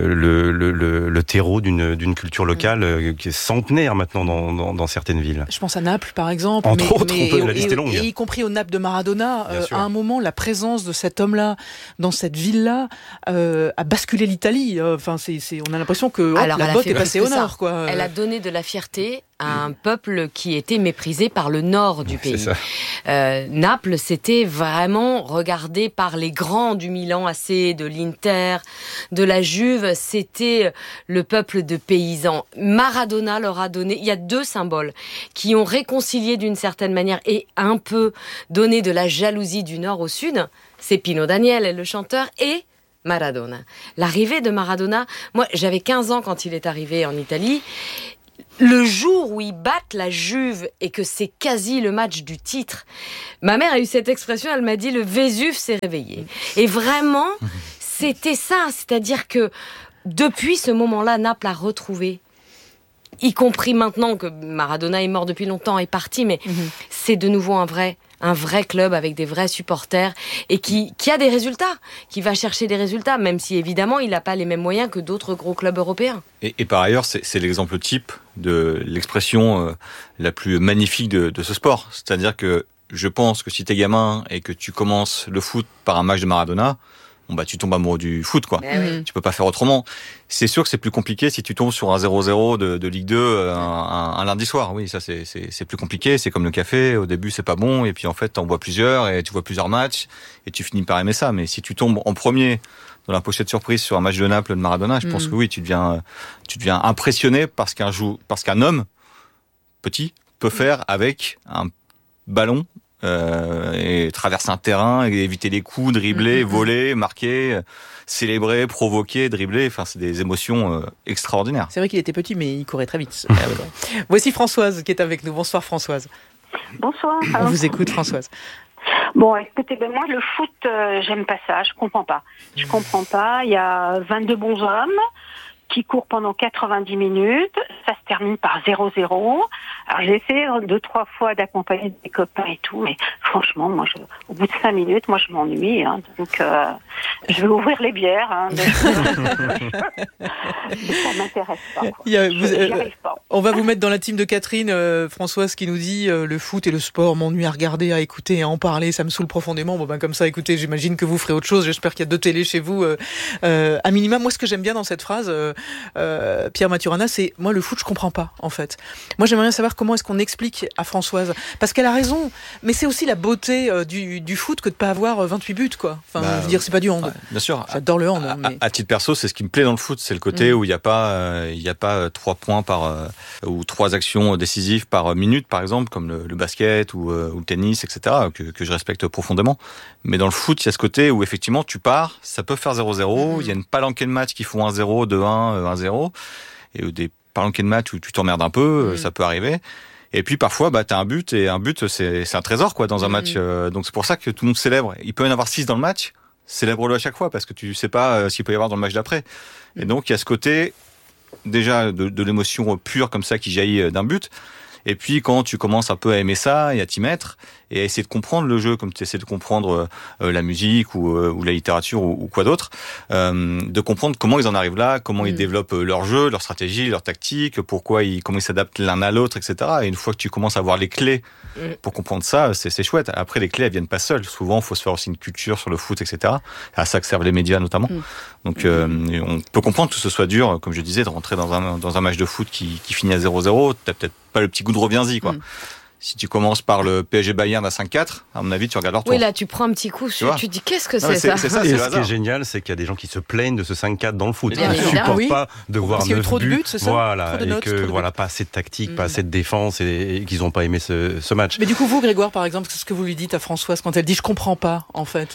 Speaker 4: terreau d'une culture locale qui est centenaire maintenant dans certaines villes.
Speaker 6: Je pense à Naples, par exemple.
Speaker 4: Entre autres, la liste est longue.
Speaker 6: Y compris aux nappes de Maradona. À un moment, la présence de cet homme-là dans cette ville-là a basculé l'Italie. On a l'impression que la botte est passée au nord. Quoi.
Speaker 23: Elle a donné de la fierté à un peuple qui était méprisé par le nord du pays. Naples, c'était vraiment regardé par les grands du Milan AC, de l'Inter, de la Juve. C'était le peuple de paysans. Maradona leur a donné... Il y a 2 symboles qui ont réconcilié d'une certaine manière et un peu donné de la jalousie du nord au sud. C'est Pino Daniele, le chanteur, et Maradona. L'arrivée de Maradona... Moi, j'avais 15 ans quand il est arrivé en Italie. Le jour où ils battent la Juve et que c'est quasi le match du titre, ma mère a eu cette expression, elle m'a dit le Vésuve s'est réveillé. Et vraiment, c'était ça, c'est-à-dire que depuis ce moment-là, Naples a retrouvé, y compris maintenant que Maradona est mort depuis longtemps, est parti, mais c'est de nouveau un vrai club avec des vrais supporters et qui a des résultats, qui va chercher des résultats, même si évidemment il n'a pas les mêmes moyens que d'autres gros clubs européens.
Speaker 2: Et par ailleurs, c'est l'exemple type de l'expression la plus magnifique de ce sport. C'est-à-dire que je pense que si t'es gamin et que tu commences le foot par un match de Maradona, tu tombes amoureux du foot, quoi. Tu peux pas faire autrement. C'est sûr que c'est plus compliqué si tu tombes sur un 0-0 de Ligue 2 un lundi soir. Oui, ça c'est plus compliqué. C'est comme le café. Au début, c'est pas bon. Et puis en fait, t'en bois plusieurs et tu vois plusieurs matchs et tu finis par aimer ça. Mais si tu tombes en premier dans la pochette surprise sur un match de Naples de Maradona, je pense que oui, tu deviens impressionné parce qu'un homme petit peut faire avec un ballon et traverser un terrain, et éviter les coups, dribbler, voler, marquer, célébrer, provoquer, dribbler. Enfin, c'est des émotions extraordinaires.
Speaker 6: C'est vrai qu'il était petit, mais il courait très vite. Voici Françoise qui est avec nous. Bonsoir Françoise.
Speaker 7: Bonsoir.
Speaker 6: On vous écoute Françoise.
Speaker 7: Bon, écoutez, moi le foot, j'aime pas ça, je comprends pas. Il y a 22 bons hommes qui courent pendant 90 minutes, ça se termine par 0-0. Alors j'ai essayé 2-3 fois d'accompagner des copains et tout, mais franchement, au bout de 5 minutes, moi je m'ennuie, donc je vais ouvrir les bières. Ça m'intéresse pas. J'y arrive pas.
Speaker 6: On va vous mettre dans la team de Catherine, Françoise, qui nous dit le foot et le sport m'ennuient à regarder, à écouter, à en parler, ça me saoule profondément. Comme ça, écoutez, j'imagine que vous ferez autre chose. J'espère qu'il y a 2 télés chez vous. À minima, moi ce que j'aime bien dans cette phrase, Pierre Maturana, c'est moi le foot je comprends pas en fait. Moi j'aimerais bien savoir comment est-ce qu'on explique à Françoise, parce qu'elle a raison, mais c'est aussi la beauté du foot que de pas avoir 28 buts quoi. Je veux dire, c'est pas du hand.
Speaker 2: Bien sûr.
Speaker 6: J'adore le hand.
Speaker 2: À titre perso, c'est ce qui me plaît dans le foot, c'est le côté où il y a pas 3 points ou 3 actions décisives par minute par exemple, comme le basket ou le tennis, etc. que je respecte profondément. Mais dans le foot, il y a ce côté où effectivement tu pars, ça peut faire 0-0, il y a une palanquée de matchs qui font 1-0, 2-1, 1-0, et des palanquées de matchs où tu t'emmerdes un peu, ça peut arriver. Et puis parfois, t'as un but, et un but, c'est un trésor quoi dans un match. Donc c'est pour ça que tout le monde célèbre. Il peut y en avoir 6 dans le match, célèbre-le à chaque fois, parce que tu sais pas s'il peut y avoir dans le match d'après. Et donc il y a ce côté déjà de l'émotion pure comme ça qui jaillit d'un but. Et puis quand tu commences un peu à aimer ça et à t'y mettre et à essayer de comprendre le jeu comme tu essaies de comprendre la musique ou la littérature ou quoi d'autre, de comprendre comment ils en arrivent là, comment ils développent leur jeu, leur stratégie, leur tactique, comment ils s'adaptent l'un à l'autre, etc. Et une fois que tu commences à avoir les clés pour comprendre ça, c'est chouette. Après, les clés, elles viennent pas seules. Souvent, il faut se faire aussi une culture sur le foot, etc. À ça que servent les médias notamment. Donc on peut comprendre que ce soit dur, comme je disais, de rentrer dans un match de foot qui finit à 0-0. T'as peut-être pas le petit goût de reviens-y, quoi. Si tu commences par le PSG Bayern à 5-4, à mon avis, tu regardes leur tour.
Speaker 23: Oui, là, tu prends un petit coup, tu dis qu'est-ce que c'est ça.
Speaker 4: Et ce qui est génial, c'est qu'il y a des gens qui se plaignent de ce 5-4 dans le foot. Ils ne supportent pas de voir 9 buts. C'est ça, voilà, et que pas assez de tactique, pas assez de défense, et qu'ils n'ont pas aimé ce match.
Speaker 6: Mais du coup, vous, Grégoire, par exemple, qu'est-ce que vous lui dites à Françoise quand elle dit « je comprends pas », en fait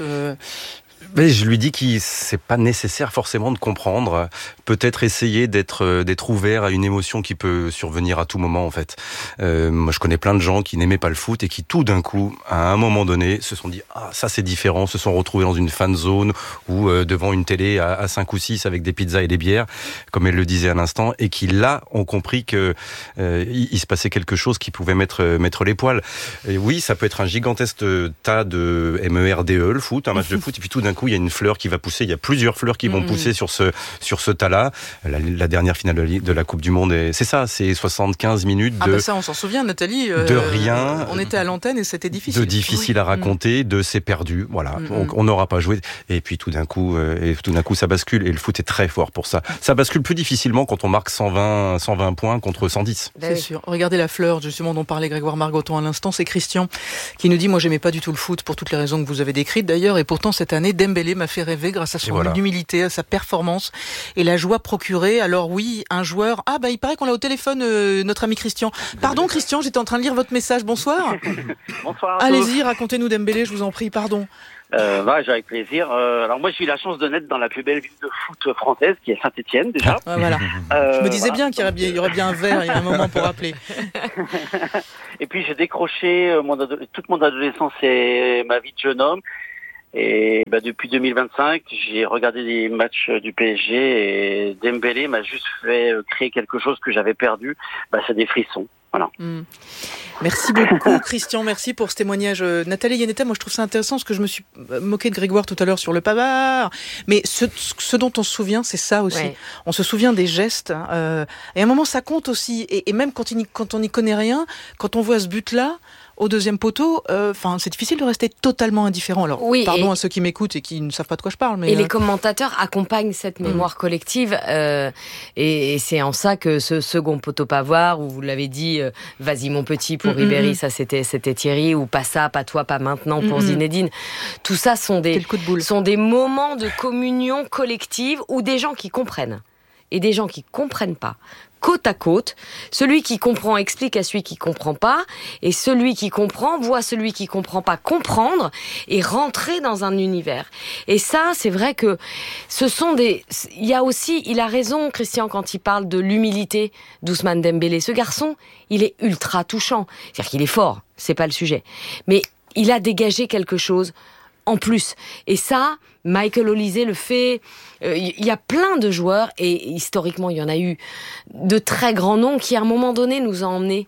Speaker 4: Mais je lui dis que c'est pas nécessaire forcément de comprendre. Peut-être essayer d'être ouvert à une émotion qui peut survenir à tout moment en fait. Moi je connais plein de gens qui n'aimaient pas le foot et qui tout d'un coup, à un moment donné, se sont dit ah ça c'est différent, se sont retrouvés dans une fan zone ou devant une télé à 5 ou 6 avec des pizzas et des bières, comme elle le disait à l'instant, et qui là ont compris que il se passait quelque chose qui pouvait mettre les poils. Et oui, ça peut être un gigantesque tas de MERDE, le foot, un match de foot, et puis tout d'un coup coup, il y a une fleur qui va pousser. Il y a plusieurs fleurs qui vont pousser sur ce tas-là. La dernière finale de la Coupe du Monde, c'est ça, c'est 75 minutes de...
Speaker 6: ça, on s'en souvient, Nathalie.
Speaker 4: De rien.
Speaker 6: On était à l'antenne et c'était difficile.
Speaker 4: De difficile à raconter, de c'est perdu. Voilà, on n'aura pas joué. Et puis tout d'un coup, ça bascule. Et le foot est très fort pour ça. Ça bascule plus difficilement quand on marque 120 points contre 110.
Speaker 6: C'est sûr. Regardez la fleur, justement, dont parlait Grégoire Margoton à l'instant. C'est Christian qui nous dit, moi, j'aimais pas du tout le foot pour toutes les raisons que vous avez décrites d'ailleurs. Et pourtant, cette année, Dembélé m'a fait rêver grâce à son humilité, à sa performance et la joie procurée. Alors oui, un joueur... il paraît qu'on l'a au téléphone, notre ami Christian. Pardon, Christian, j'étais en train de lire votre message. Bonsoir.
Speaker 8: Bonsoir.
Speaker 6: Allez-y, racontez-nous Dembélé, je vous en prie, pardon.
Speaker 8: Avec plaisir. Alors moi, j'ai eu la chance de naître dans la plus belle ville de foot française, qui est Saint-Étienne, déjà.
Speaker 6: Voilà. Je me disais bien qu'il y aurait bien un verre, il y a un moment pour rappeler.
Speaker 8: Et puis j'ai décroché toute mon adolescence et ma vie de jeune homme. Et depuis 2025, j'ai regardé des matchs du PSG et Dembélé m'a juste fait créer quelque chose que j'avais perdu. C'est des frissons. Voilà.
Speaker 6: Merci beaucoup Christian, merci pour ce témoignage. Nathalie Yanetta, moi je trouve ça intéressant parce que je me suis moqué de Grégoire tout à l'heure sur le pavard, mais ce dont on se souvient, c'est ça aussi. Ouais. On se souvient des gestes, et à un moment ça compte aussi, et même quand on n'y connaît rien, quand on voit ce but-là, au deuxième poteau, c'est difficile de rester totalement indifférent. Alors, pardon à ceux qui m'écoutent et qui ne savent pas de quoi je parle. Mais
Speaker 23: les commentateurs accompagnent cette mémoire collective, et c'est en ça que ce second poteau pavard, où vous l'avez dit, vas-y mon petit pour Ribéry, ça c'était Thierry, ou pas ça, pas toi, pas maintenant pour Zinedine. Tout ça sont des moments de communion collective où des gens qui comprennent et des gens qui comprennent pas, côte à côte. Celui qui comprend explique à celui qui comprend pas, et celui qui comprend voit celui qui comprend pas comprendre et rentrer dans un univers. Et ça, c'est vrai que il a raison, Christian, quand il parle de l'humilité d'Ousmane Dembélé. Ce garçon, il est ultra touchant. C'est-à-dire qu'il est fort, c'est pas le sujet. Mais il a dégagé quelque chose en plus. Et ça, Michael Olise le fait. Il y a plein de joueurs, et historiquement, il y en a eu de très grands noms qui, à un moment donné, nous ont emmenés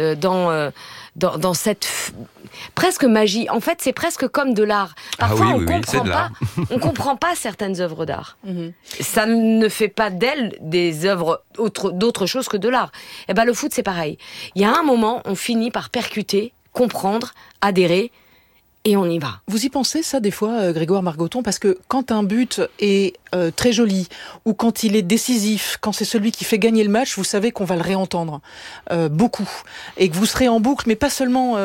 Speaker 23: dans cette presque magie. En fait, c'est presque comme de l'art. Parfois, on comprend pas certaines œuvres d'art. Ça ne fait pas d'elles des œuvres d'autre chose que de l'art. Et le foot, c'est pareil. Il y a un moment, on finit par percuter, comprendre, adhérer, et on y va.
Speaker 6: Vous y pensez ça des fois, Grégoire Margoton, parce que quand un but est très joli, ou quand il est décisif, quand c'est celui qui fait gagner le match, vous savez qu'on va le réentendre beaucoup, et que vous serez en boucle, mais pas seulement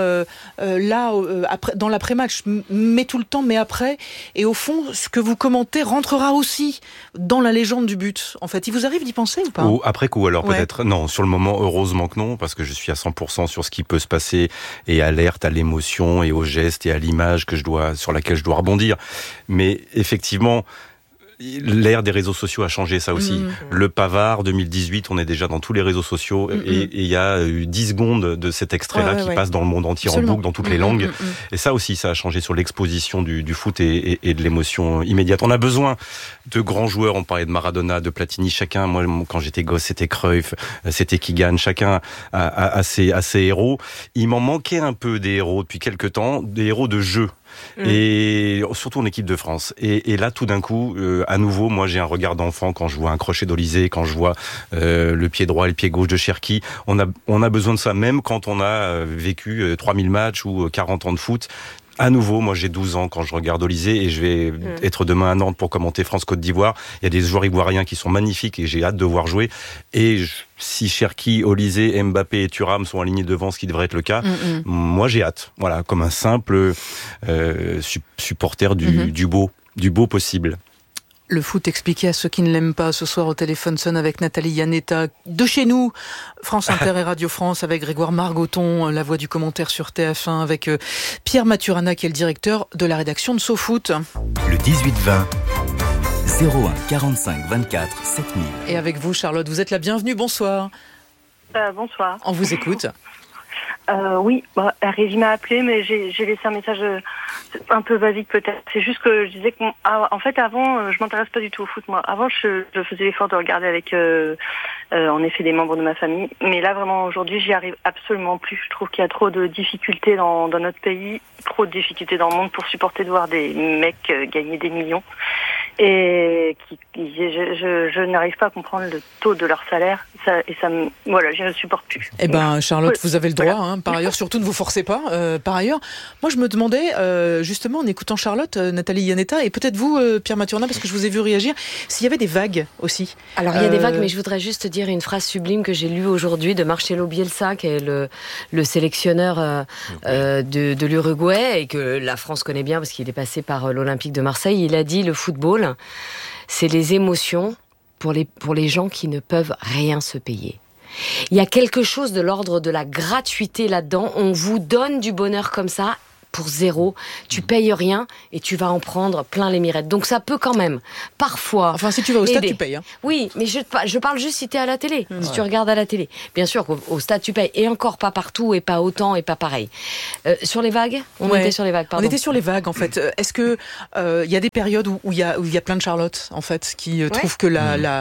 Speaker 6: après, dans l'après-match, mais tout le temps, mais après. Et au fond, ce que vous commentez rentrera aussi dans la légende du but. En fait, il vous arrive d'y penser ou pas ?
Speaker 4: Ou après coup, alors peut-être. Non, sur le moment, heureusement que non, parce que je suis à 100% sur ce qui peut se passer, et alerte à l'émotion et aux gestes et à l'image sur laquelle je dois rebondir. Mais effectivement, l'ère des réseaux sociaux a changé ça aussi. Le pavard 2018, on est déjà dans tous les réseaux sociaux, et il y a eu 10 secondes de cet extrait-là qui passe dans le monde entier. Absolument. En boucle, dans toutes les langues. Et ça aussi, ça a changé sur l'exposition du foot et de l'émotion immédiate. On a besoin de grands joueurs. On parlait de Maradona, de Platini. Chacun, moi, quand j'étais gosse, c'était Cruyff, c'était Keegan. Chacun a ses héros. Il m'en manquait un peu des héros depuis quelques temps, des héros de jeu. Et surtout en équipe de France. Et là, tout d'un coup, à nouveau, moi j'ai un regard d'enfant quand je vois un crochet d'Olise, quand je vois le pied droit et le pied gauche de Cherki. On a besoin de ça, même quand on a vécu 3000 matchs ou 40 ans de foot. À nouveau, moi j'ai 12 ans quand je regarde Olise, et je vais être demain à Nantes pour commenter France-Côte d'Ivoire. Il y a des joueurs ivoiriens qui sont magnifiques et j'ai hâte de voir jouer. Et si Cherki, Olise, Mbappé et Thuram sont alignés devant, ce qui devrait être le cas, moi j'ai hâte. Voilà, comme un simple supporter du beau possible.
Speaker 6: Le foot expliqué à ceux qui ne l'aiment pas. Ce soir au téléphone sonne avec Nathalie Yanetta. De chez nous, France Inter et Radio France, avec Grégoire Margoton, la voix du commentaire sur TF1, avec Pierre Maturana, qui est le directeur de la rédaction de SoFoot.
Speaker 19: Le 18-20, 01 45 24 7000.
Speaker 6: Et avec vous, Charlotte, vous êtes la bienvenue. Bonsoir.
Speaker 9: Bonsoir.
Speaker 6: On vous écoute.
Speaker 9: Oui, Régie m'a appelé, mais j'ai laissé un message un peu basique peut-être. C'est juste que je disais en fait avant, je m'intéresse pas du tout au foot moi. Avant, je faisais l'effort de regarder avec en effet des membres de ma famille, mais là vraiment aujourd'hui, j'y arrive absolument plus. Je trouve qu'il y a trop de difficultés dans notre pays, trop de difficultés dans le monde pour supporter de voir des mecs gagner des millions. Et je n'arrive pas à comprendre le taux de leur salaire. Voilà, je ne supporte plus.
Speaker 6: Eh ben, Charlotte, vous avez le droit. Par ailleurs, surtout ne vous forcez pas. Par ailleurs, moi, je me demandais, justement, en écoutant Charlotte, Nathalie Iannetta, et peut-être vous, Pierre Maturana, parce que je vous ai vu réagir, s'il y avait des vagues aussi.
Speaker 23: Alors, il y a des vagues, mais je voudrais juste dire une phrase sublime que j'ai lue aujourd'hui de Marcelo Bielsa, qui est le sélectionneur de l'Uruguay, et que la France connaît bien parce qu'il est passé par l'Olympique de Marseille. Il a dit, le football, c'est les émotions pour les gens qui ne peuvent rien se payer. Il y a quelque chose de l'ordre de la gratuité là-dedans. On vous donne du bonheur comme ça, pour zéro. Tu payes rien et tu vas en prendre plein les mirettes. Donc ça peut quand même, parfois...
Speaker 6: Enfin, si tu vas au stade, tu payes.
Speaker 23: Oui, mais je parle juste si tu es à la télé, si tu regardes à la télé. Bien sûr qu'au stade, tu payes. Et encore pas partout, et pas autant, et pas pareil. Sur les vagues ? On était sur les vagues, pardon.
Speaker 6: On était sur les vagues, en fait. Est-ce que y a des périodes où il y a plein de Charlotte, en fait, qui trouvent que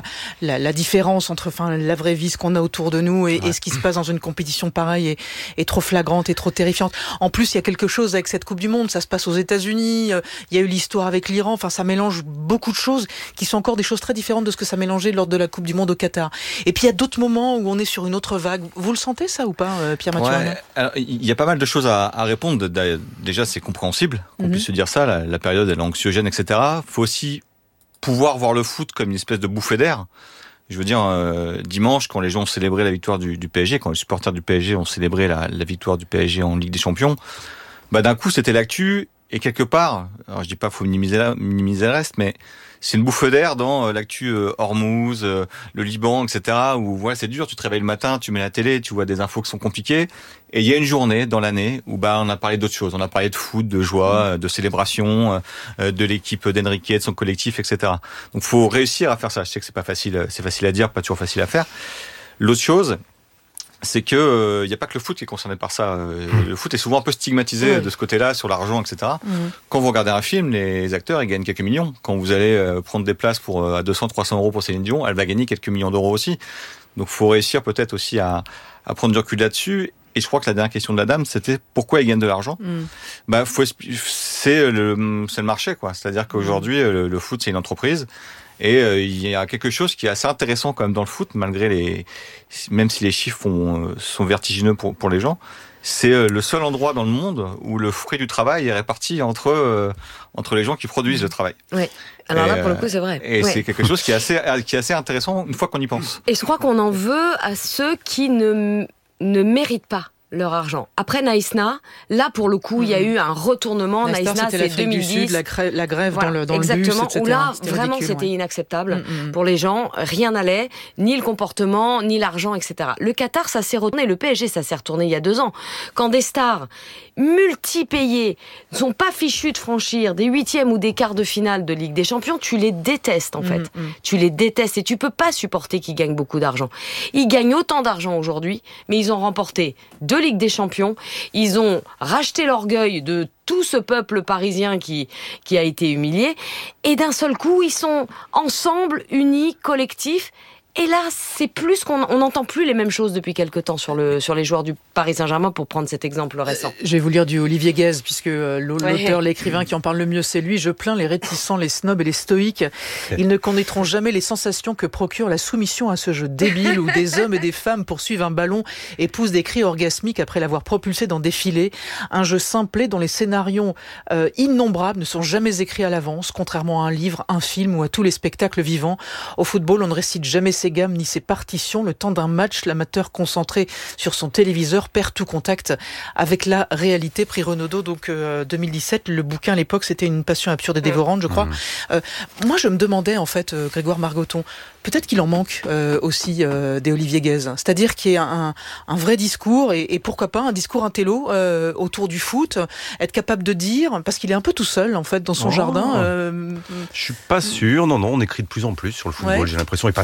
Speaker 6: la différence entre la vraie vie, ce qu'on a autour de nous, et ce qui se passe dans une compétition pareille est trop flagrante et trop terrifiante. En plus, il y a quelque chose avec cette Coupe du Monde, ça se passe aux États-Unis, il y a eu l'histoire avec l'Iran, enfin ça mélange beaucoup de choses qui sont encore des choses très différentes de ce que ça mélangeait lors de la Coupe du Monde au Qatar. Et puis il y a d'autres moments où on est sur une autre vague. Vous le sentez ça ou pas, Pierre Maturana ?
Speaker 2: Alors, il y a pas mal de choses à répondre. Déjà, c'est compréhensible qu'on puisse se dire ça, la période elle est anxiogène, etc. Faut aussi pouvoir voir le foot comme une espèce de bouffée d'air. Je veux dire, dimanche, quand les gens ont célébré la victoire du PSG, quand les supporters du PSG ont célébré la victoire du PSG en Ligue des Champions, d'un coup, c'était l'actu, et quelque part, alors je dis pas qu'il faut minimiser le reste, mais c'est une bouffe d'air dans l'actu Hormuz, le Liban, etc., où voilà, c'est dur, tu te réveilles le matin, tu mets la télé, tu vois des infos qui sont compliquées, et il y a une journée dans l'année où on a parlé d'autres choses, on a parlé de foot, de joie, de célébration, de l'équipe d'Enrique, de son collectif, etc. Donc faut réussir à faire ça. Je sais que c'est pas facile, c'est facile à dire, pas toujours facile à faire. L'autre chose, c'est que y a pas que le foot qui est concerné par ça. Le foot est souvent un peu stigmatisé de ce côté-là, sur l'argent, etc. Quand vous regardez un film, les acteurs, ils gagnent quelques millions. Quand vous allez prendre des places à 200, 300 euros pour Céline Dion, elle va gagner quelques millions d'euros aussi. Donc faut réussir peut-être aussi à prendre du recul là-dessus. Et je crois que la dernière question de la dame, c'était pourquoi ils gagnent de l'argent. C'est le marché, quoi. C'est-à-dire qu'aujourd'hui, le foot, c'est une entreprise. Et il y a quelque chose qui est assez intéressant quand même dans le foot, même si les chiffres sont vertigineux pour les gens. C'est le seul endroit dans le monde où le fruit du travail est réparti entre les gens qui produisent le travail.
Speaker 23: Oui. Alors là, pour le coup, c'est vrai.
Speaker 2: Et c'est quelque chose qui est assez intéressant une fois qu'on y pense.
Speaker 23: Et je crois qu'on en veut à ceux qui ne méritent pas leur argent. Après Naïsna, là pour le coup, il y a eu un retournement. Naïsna, c'est 2010.
Speaker 6: La grève
Speaker 23: voilà,
Speaker 6: dans le bus,
Speaker 23: exactement. Où là, vraiment, c'était inacceptable pour les gens. Rien n'allait, ni le comportement, ni l'argent, etc. Le Qatar, ça s'est retourné. Le PSG, ça s'est retourné il y a 2 ans. Quand des stars multi-payées ne sont pas fichues de franchir des 8e ou des quarts de finale de Ligue des Champions, tu les détestes en fait. Tu les détestes et tu peux pas supporter qu'ils gagnent beaucoup d'argent. Ils gagnent autant d'argent aujourd'hui, mais ils ont remporté 2 Ligue des Champions, ils ont racheté l'orgueil de tout ce peuple parisien qui a été humilié, et d'un seul coup, ils sont ensemble, unis, collectifs. Et là, c'est plus on n'entend plus les mêmes choses depuis quelque temps sur les joueurs du Paris Saint-Germain, pour prendre cet exemple récent.
Speaker 6: Je vais vous lire du Olivier Guèze, puisque l'auteur, l'écrivain qui en parle le mieux, c'est lui. Je plains les réticents, les snobs et les stoïques. Ils ne connaîtront jamais les sensations que procure la soumission à ce jeu débile où des hommes et des femmes poursuivent un ballon et poussent des cris orgasmiques après l'avoir propulsé dans des filets. Un jeu simplé dont les scénarios innombrables ne sont jamais écrits à l'avance, contrairement à un livre, un film ou à tous les spectacles vivants. Au football, on ne récite jamais ses gammes ni ses partitions. Le temps d'un match, l'amateur concentré sur son téléviseur perd tout contact avec la réalité. Prix Renaudot, donc 2017. Le bouquin à l'époque, c'était Une passion absurde et dévorante, je crois. Moi, je me demandais en fait, Grégoire Margoton, peut-être qu'il en manque aussi des Olivier Guèze. C'est-à-dire qu'il y ait un vrai discours et pourquoi pas un discours intello autour du foot, être capable de dire, parce qu'il est un peu tout seul en fait dans son jardin.
Speaker 4: Je suis pas sûr. Non, on écrit de plus en plus sur le football. J'ai l'impression, et pas simplement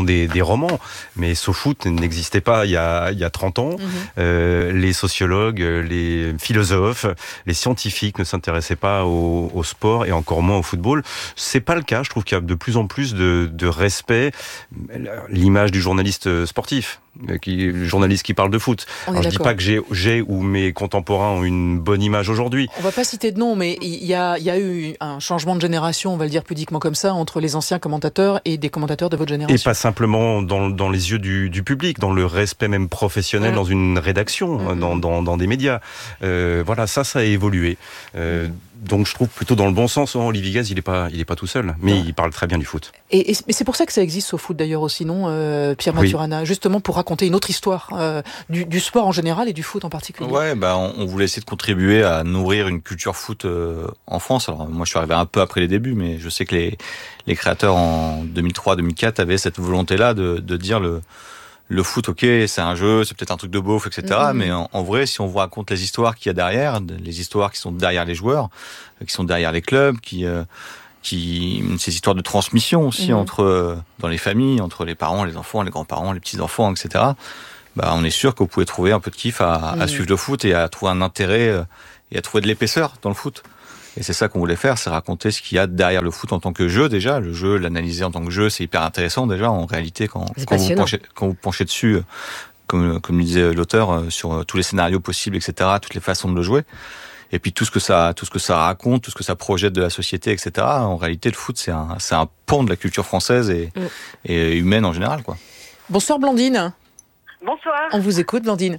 Speaker 4: dans des romans, mais SoFoot n'existait pas il y a 30 ans. Les sociologues, les philosophes, les scientifiques ne s'intéressaient pas au sport et encore moins au football. C'est pas le cas. Je trouve qu'il y a de plus en plus de respect. L'image du journaliste sportif, le journaliste qui parle de foot. Alors, je dis pas que j'ai ou mes contemporains ont une bonne image aujourd'hui.
Speaker 6: On va pas citer de nom, mais il y a eu un changement de génération, on va le dire pudiquement comme ça, entre les anciens commentateurs et des commentateurs de votre génération.
Speaker 4: Et pas simplement dans les yeux du public, dans le respect même professionnel, dans une rédaction, dans des médias. Voilà, ça a évolué. Donc je trouve plutôt dans le bon sens. Olivier Gaz, il est pas tout seul, mais il parle très bien du foot.
Speaker 6: Et c'est pour ça que ça existe au foot d'ailleurs aussi, non, Pierre Maturana, justement pour raconter une autre histoire du sport en général et du foot en particulier.
Speaker 2: Ouais, on voulait essayer de contribuer à nourrir une culture foot en France. Alors moi, je suis arrivé un peu après les débuts, mais je sais que les créateurs en 2003-2004 avaient cette volonté-là de dire le foot, ok, c'est un jeu, c'est peut-être un truc de beauf, etc. Mais en vrai, si on vous raconte les histoires qu'il y a derrière, les histoires qui sont derrière les joueurs, qui sont derrière les clubs, ces histoires de transmission aussi dans les familles, entre les parents, les enfants, les grands-parents, les petits-enfants, etc. On est sûr que vous pouvez trouver un peu de kiff à suivre le foot et à trouver un intérêt et à trouver de l'épaisseur dans le foot. Et c'est ça qu'on voulait faire, c'est raconter ce qu'il y a derrière le foot en tant que jeu déjà. Le jeu, l'analyser en tant que jeu, c'est hyper intéressant déjà en réalité quand vous penchez dessus, comme le disait l'auteur, sur tous les scénarios possibles, etc., toutes les façons de le jouer. Et puis tout ce que ça raconte, tout ce que ça projette de la société, etc. En réalité, le foot, c'est un pan de la culture française et humaine en général, quoi.
Speaker 6: Bonsoir Blandine.
Speaker 10: Bonsoir.
Speaker 6: On vous écoute, Blandine.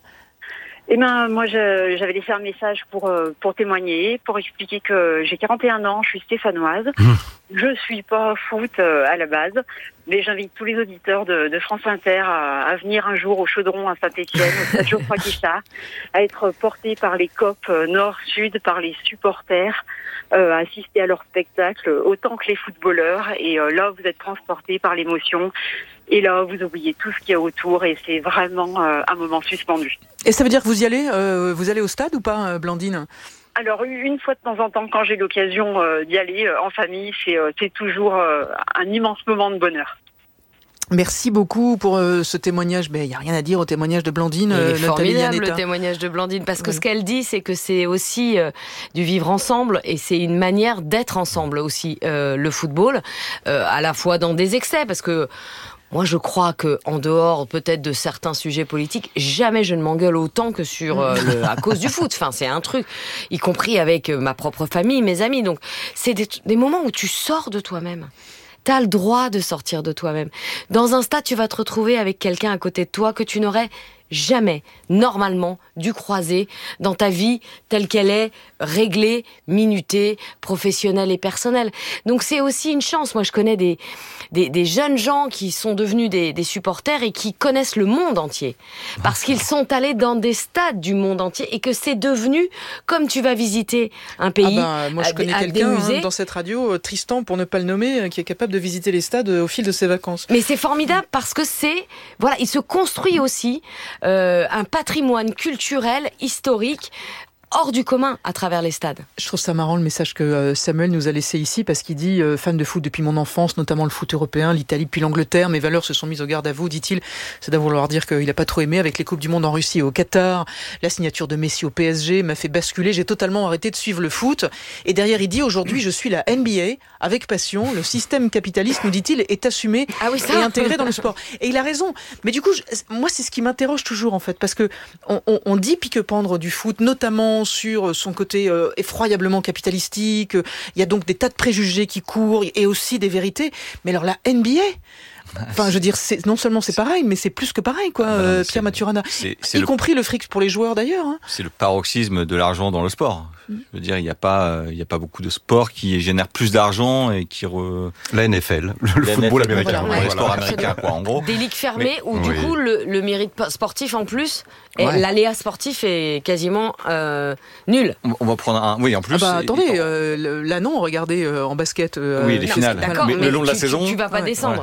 Speaker 10: Moi, j'avais laissé un message pour témoigner, pour expliquer que j'ai 41 ans, je suis stéphanoise. Je suis pas foot à la base, mais j'invite tous les auditeurs de France Inter à venir un jour au Chaudron à Saint-Étienne, au stade Geoffroy Guichard, à être portés par les COP nord-sud, par les supporters, à assister à leur spectacle autant que les footballeurs. Et là, vous êtes transportés par l'émotion. Et là, vous oubliez tout ce qu'il y a autour et c'est vraiment un moment suspendu.
Speaker 6: Et ça veut dire que vous y allez vous allez au stade ou pas, Blandine ?
Speaker 10: Alors, une fois de temps en temps, quand j'ai l'occasion d'y aller en famille, c'est toujours un immense moment de bonheur.
Speaker 6: Merci beaucoup pour ce témoignage. Il n'y a rien à dire au témoignage de Blandine.
Speaker 23: Il est formidable le témoignage de Blandine parce que ce qu'elle dit, c'est que c'est aussi du vivre ensemble et c'est une manière d'être ensemble aussi, le football, à la fois dans des excès parce que moi, je crois que en dehors peut-être de certains sujets politiques, jamais je ne m'engueule autant que à cause du foot. Enfin, c'est un truc, y compris avec ma propre famille, mes amis. Donc, c'est des moments où tu sors de toi-même. T'as le droit de sortir de toi-même. Dans un stade, tu vas te retrouver avec quelqu'un à côté de toi que tu n'aurais jamais, normalement, dû croiser dans ta vie telle qu'elle est, réglée, minutée, professionnelle et personnelle. Donc c'est aussi une chance. Moi, je connais des jeunes gens qui sont devenus des supporters et qui connaissent le monde entier. Parce qu'ils sont allés dans des stades du monde entier et que c'est devenu, comme tu vas visiter un pays,
Speaker 6: moi, je connais quelqu'un dans cette radio, Tristan, pour ne pas le nommer, qui est capable de visiter les stades au fil de ses vacances.
Speaker 23: Mais c'est formidable parce que il se construit aussi un patrimoine culturel, historique, hors du commun à travers les stades.
Speaker 6: Je trouve ça marrant le message que Samuel nous a laissé ici parce qu'il dit fan de foot depuis mon enfance, notamment le foot européen, l'Italie puis l'Angleterre. Mes valeurs se sont mises au garde à vous, dit-il. C'est d'abord vouloir dire qu'il n'a pas trop aimé avec les Coupes du Monde en Russie et au Qatar. La signature de Messi au PSG m'a fait basculer. J'ai totalement arrêté de suivre le foot. Et derrière, il dit aujourd'hui, je suis la NBA avec passion. Le système capitaliste, nous dit-il, est assumé et intégré dans le sport. Et il a raison. Mais du coup, moi, c'est ce qui m'interroge toujours en fait, parce que on dit pique-pendre du foot, notamment sur son côté effroyablement capitalistique. Il y a donc des tas de préjugés qui courent et aussi des vérités. Mais alors la NBA, enfin, je veux dire, non seulement c'est pareil, mais c'est plus que pareil, quoi, Pierre Maturana. Y compris le fric pour les joueurs d'ailleurs. Hein.
Speaker 2: C'est le paroxysme de l'argent dans le sport. Je veux dire, il y a pas beaucoup de sports qui génèrent plus d'argent et qui
Speaker 4: la NFL, le football américain,
Speaker 2: le sport américain, quoi, en gros.
Speaker 23: Des ligues fermées où du coup le mérite sportif en plus, et l'aléa sportif est quasiment nul.
Speaker 2: On va prendre un. Oui, en plus.
Speaker 6: Attendez, là non, regardez en basket.
Speaker 2: Oui, les finales.
Speaker 23: D'accord,
Speaker 2: mais le long de la saison.
Speaker 23: Tu vas pas descendre. Tu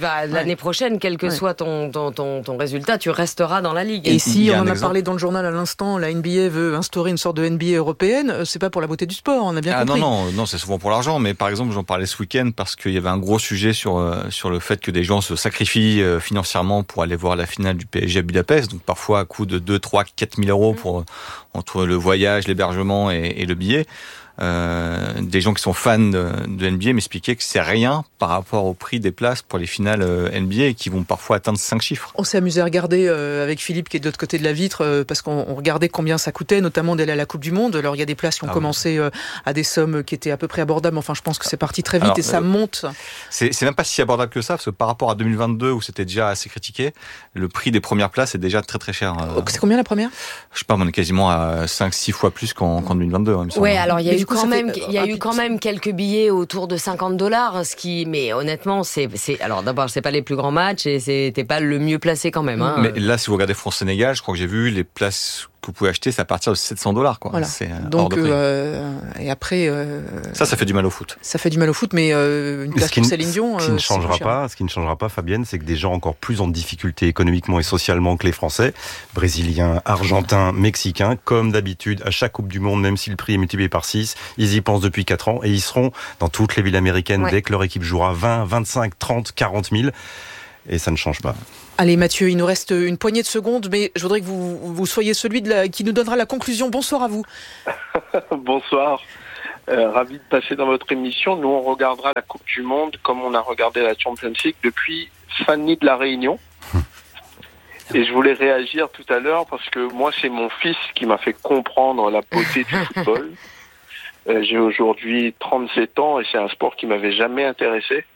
Speaker 23: l'année prochaine, quel que soit ton résultat, tu resteras dans la Ligue.
Speaker 6: Et si on en a parlé dans le journal à l'instant, la NBA veut instaurer une sorte de NBA européenne, c'est pas pour la beauté du sport, on a bien compris.
Speaker 2: Non, c'est souvent pour l'argent. Mais par exemple, j'en parlais ce week-end parce qu'il y avait un gros sujet sur le fait que des gens se sacrifient financièrement pour aller voir la finale du PSG à Budapest. Donc parfois à coût de 2, 3, 4 000 euros entre le voyage, l'hébergement et le billet. Des gens qui sont fans de NBA m'expliquaient que c'est rien par rapport au prix des places pour les finales NBA et qui vont parfois atteindre 5 chiffres.
Speaker 6: On s'est amusé à regarder avec Philippe qui est de l'autre côté de la vitre parce qu'on regardait combien ça coûtait, notamment d'aller à la Coupe du Monde. Alors il y a des places qui ont commencé à des sommes qui étaient à peu près abordables. Enfin, je pense que c'est parti très vite. Alors, et ça monte.
Speaker 2: C'est même pas si abordable que ça parce que par rapport à 2022 où c'était déjà assez critiqué, le prix des premières places est déjà très très cher.
Speaker 6: C'est combien la première ?
Speaker 2: Je sais pas, on est quasiment à 5-6 fois plus qu'en 2022.
Speaker 23: Ouais, alors il y a eu quand même quelques billets autour de $50, mais honnêtement, alors d'abord, c'est pas les plus grands matchs et c'était pas le mieux placé quand même. Hein.
Speaker 2: Mais là, si vous regardez France-Sénégal, je crois que j'ai vu les places que vous pouvez acheter, c'est à partir de $700, quoi.
Speaker 6: Voilà.
Speaker 2: C'est
Speaker 6: donc, hors de prix. Et après.
Speaker 2: Ça fait du mal au foot.
Speaker 6: Ça fait du mal au foot, mais une place pour Céline Dion.
Speaker 4: Ce qui ne changera pas, Fabienne, c'est que des gens encore plus en difficulté économiquement et socialement que les Français, Brésiliens, Argentins, Mexicains, comme d'habitude, à chaque Coupe du Monde, même si le prix est multiplié par 6, ils y pensent depuis 4 ans et ils seront dans toutes les villes américaines dès que leur équipe jouera 20, 25, 30, 40 000. Et ça ne change pas.
Speaker 6: Allez Mathieu, il nous reste une poignée de secondes, mais je voudrais que vous soyez celui qui nous donnera la conclusion. Bonsoir à vous.
Speaker 11: Bonsoir. Ravi de passer dans votre émission. Nous, on regardera la Coupe du Monde comme on a regardé la Champions League depuis Fanny de la Réunion. Et je voulais réagir tout à l'heure parce que moi, c'est mon fils qui m'a fait comprendre la beauté du football. J'ai aujourd'hui 37 ans et c'est un sport qui m'avait jamais intéressé.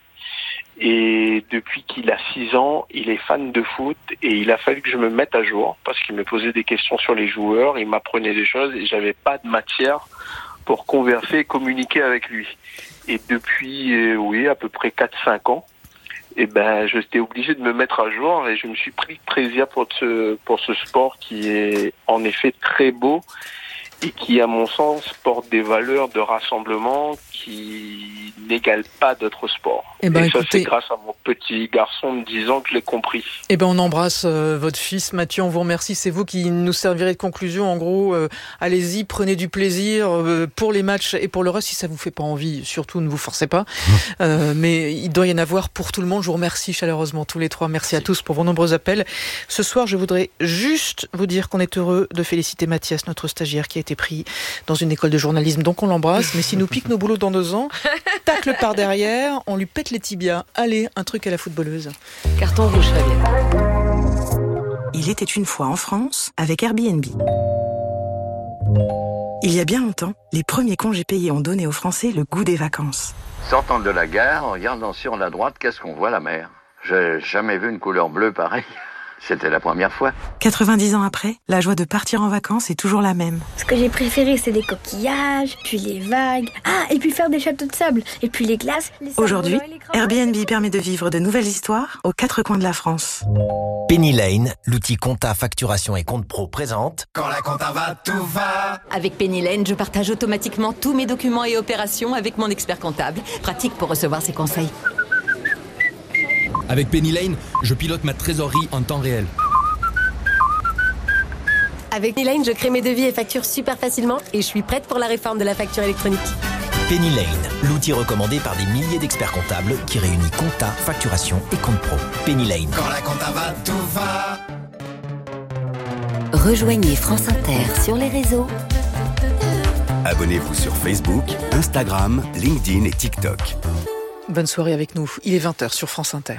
Speaker 11: Et depuis qu'il a 6 ans, il est fan de foot et il a fallu que je me mette à jour parce qu'il me posait des questions sur les joueurs, il m'apprenait des choses et j'avais pas de matière pour converser et communiquer avec lui. Et depuis, à peu près 4-5 ans, j'étais obligé de me mettre à jour et je me suis pris plaisir pour ce sport qui est en effet très beau et qui, à mon sens, porte des valeurs de rassemblement qui n'égalent pas d'autres sports. Et ça, c'est grâce à mon petit garçon de 10 ans que je l'ai compris.
Speaker 6: On embrasse votre fils, Mathieu, on vous remercie. C'est vous qui nous servirez de conclusion. En gros, allez-y, prenez du plaisir pour les matchs et pour le reste. Si ça vous fait pas envie, surtout ne vous forcez pas. Mais il doit y en avoir pour tout le monde. Je vous remercie chaleureusement tous les trois. Merci à tous pour vos nombreux appels. Ce soir, je voudrais juste vous dire qu'on est heureux de féliciter Mathias, notre stagiaire, qui a été pris dans une école de journalisme. Donc on l'embrasse. Mais s'il nous pique nos boulots dans 2 ans, tacle par derrière, on lui pète les tibias. Allez, un truc à la footballeuse.
Speaker 23: Carton rouge, Fabienne.
Speaker 12: Il était une fois en France avec Airbnb. Il y a bien longtemps, les premiers congés payés ont donné aux Français le goût des vacances.
Speaker 13: Sortant de la gare, en regardant sur la droite, qu'est-ce qu'on voit? La mer. J'ai jamais vu une couleur bleue pareille. C'était la première fois.
Speaker 12: 90 ans après, la joie de partir en vacances est toujours la même.
Speaker 24: Ce que j'ai préféré, c'est les coquillages, puis les vagues. Ah, et puis faire des châteaux de sable, et puis les glaces.
Speaker 12: Aujourd'hui, Airbnb permet de vivre de nouvelles histoires aux 4 coins de la France.
Speaker 25: Penny Lane, l'outil compta, facturation et compte pro présente.
Speaker 26: Quand la compta va, tout va.
Speaker 27: Avec Penny Lane, je partage automatiquement tous mes documents et opérations avec mon expert comptable. Pratique pour recevoir ses conseils.
Speaker 25: Avec Penny Lane, je pilote ma trésorerie en temps réel.
Speaker 27: Avec Penny Lane, je crée mes devis et factures super facilement et je suis prête pour la réforme de la facture électronique.
Speaker 25: Penny Lane, l'outil recommandé par des milliers d'experts comptables qui réunit compta, facturation et compte pro. Penny Lane.
Speaker 26: Quand la compta va, tout va.
Speaker 3: Rejoignez France Inter sur les réseaux.
Speaker 19: Abonnez-vous sur Facebook, Instagram, LinkedIn et TikTok.
Speaker 6: Bonne soirée avec nous. Il est 20h sur France Inter.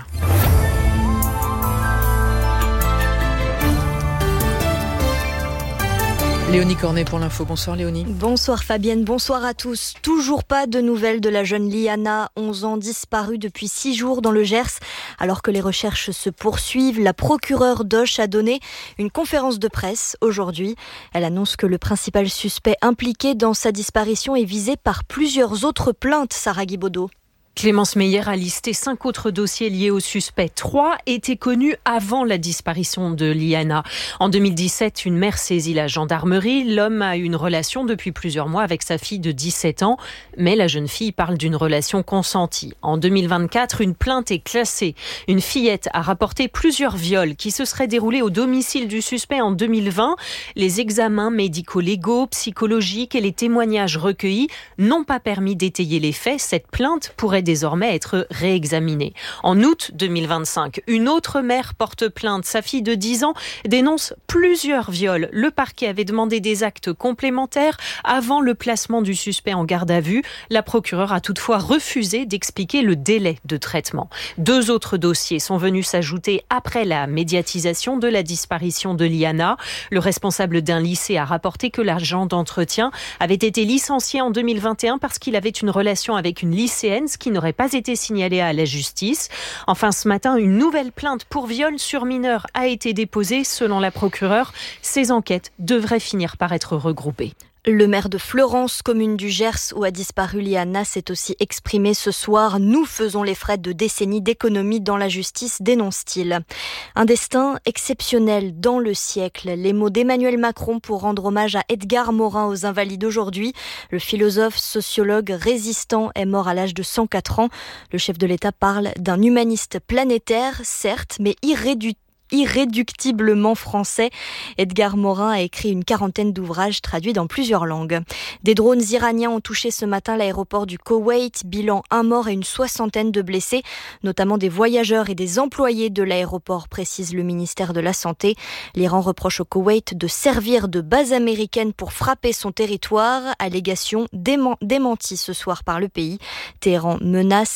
Speaker 6: Léonie Cornet pour l'info. Bonsoir Léonie.
Speaker 28: Bonsoir Fabienne, bonsoir à tous. Toujours pas de nouvelles de la jeune Liana, 11 ans, disparue depuis 6 jours dans le Gers. Alors que les recherches se poursuivent, la procureure d'Auch a donné une conférence de presse aujourd'hui. Elle annonce que le principal suspect impliqué dans sa disparition est visé par plusieurs autres plaintes, Sarah Guibaudot.
Speaker 1: Clémence Meyer a listé 5 autres dossiers liés au suspect. 3 étaient connus avant la disparition de Liana. En 2017, une mère saisit la gendarmerie. L'homme a une relation depuis plusieurs mois avec sa fille de 17 ans, mais la jeune fille parle d'une relation consentie. En 2024, une plainte est classée. Une fillette a rapporté plusieurs viols qui se seraient déroulés au domicile du suspect en 2020. Les examens médico-légaux, psychologiques et les témoignages recueillis n'ont pas permis d'étayer les faits. Cette plainte pourrait désormais être réexaminée. En août 2025, une autre mère porte plainte. Sa fille de 10 ans dénonce plusieurs viols. Le parquet avait demandé des actes complémentaires avant le placement du suspect en garde à vue. La procureure a toutefois refusé d'expliquer le délai de traitement. 2 autres dossiers sont venus s'ajouter après la médiatisation de la disparition de Liana. Le responsable d'un lycée a rapporté que l'agent d'entretien avait été licencié en 2021 parce qu'il avait une relation avec une lycéenne, ce qui n'aurait pas été signalé à la justice. Enfin, ce matin, une nouvelle plainte pour viol sur mineur a été déposée. Selon la procureure, ces enquêtes devraient finir par être regroupées.
Speaker 28: Le maire de Fleurance, commune du Gers où a disparu Liana, s'est aussi exprimé ce soir. Nous faisons les frais de décennies d'économie dans la justice, dénonce-t-il. Un destin exceptionnel dans le siècle. Les mots d'Emmanuel Macron pour rendre hommage à Edgar Morin aux Invalides aujourd'hui. Le philosophe, sociologue, résistant est mort à l'âge de 104 ans. Le chef de l'État parle d'un humaniste planétaire, certes, mais irréductiblement français. Edgar Morin a écrit une 40aine d'ouvrages traduits dans plusieurs langues. Des drones iraniens ont touché ce matin l'aéroport du Koweït. Bilan 1 mort et une 60aine de blessés, notamment des voyageurs et des employés de l'aéroport, précise le ministère de la Santé. L'Iran reproche au Koweït de servir de base américaine pour frapper son territoire. Allégation démentie ce soir par le pays. Téhéran menace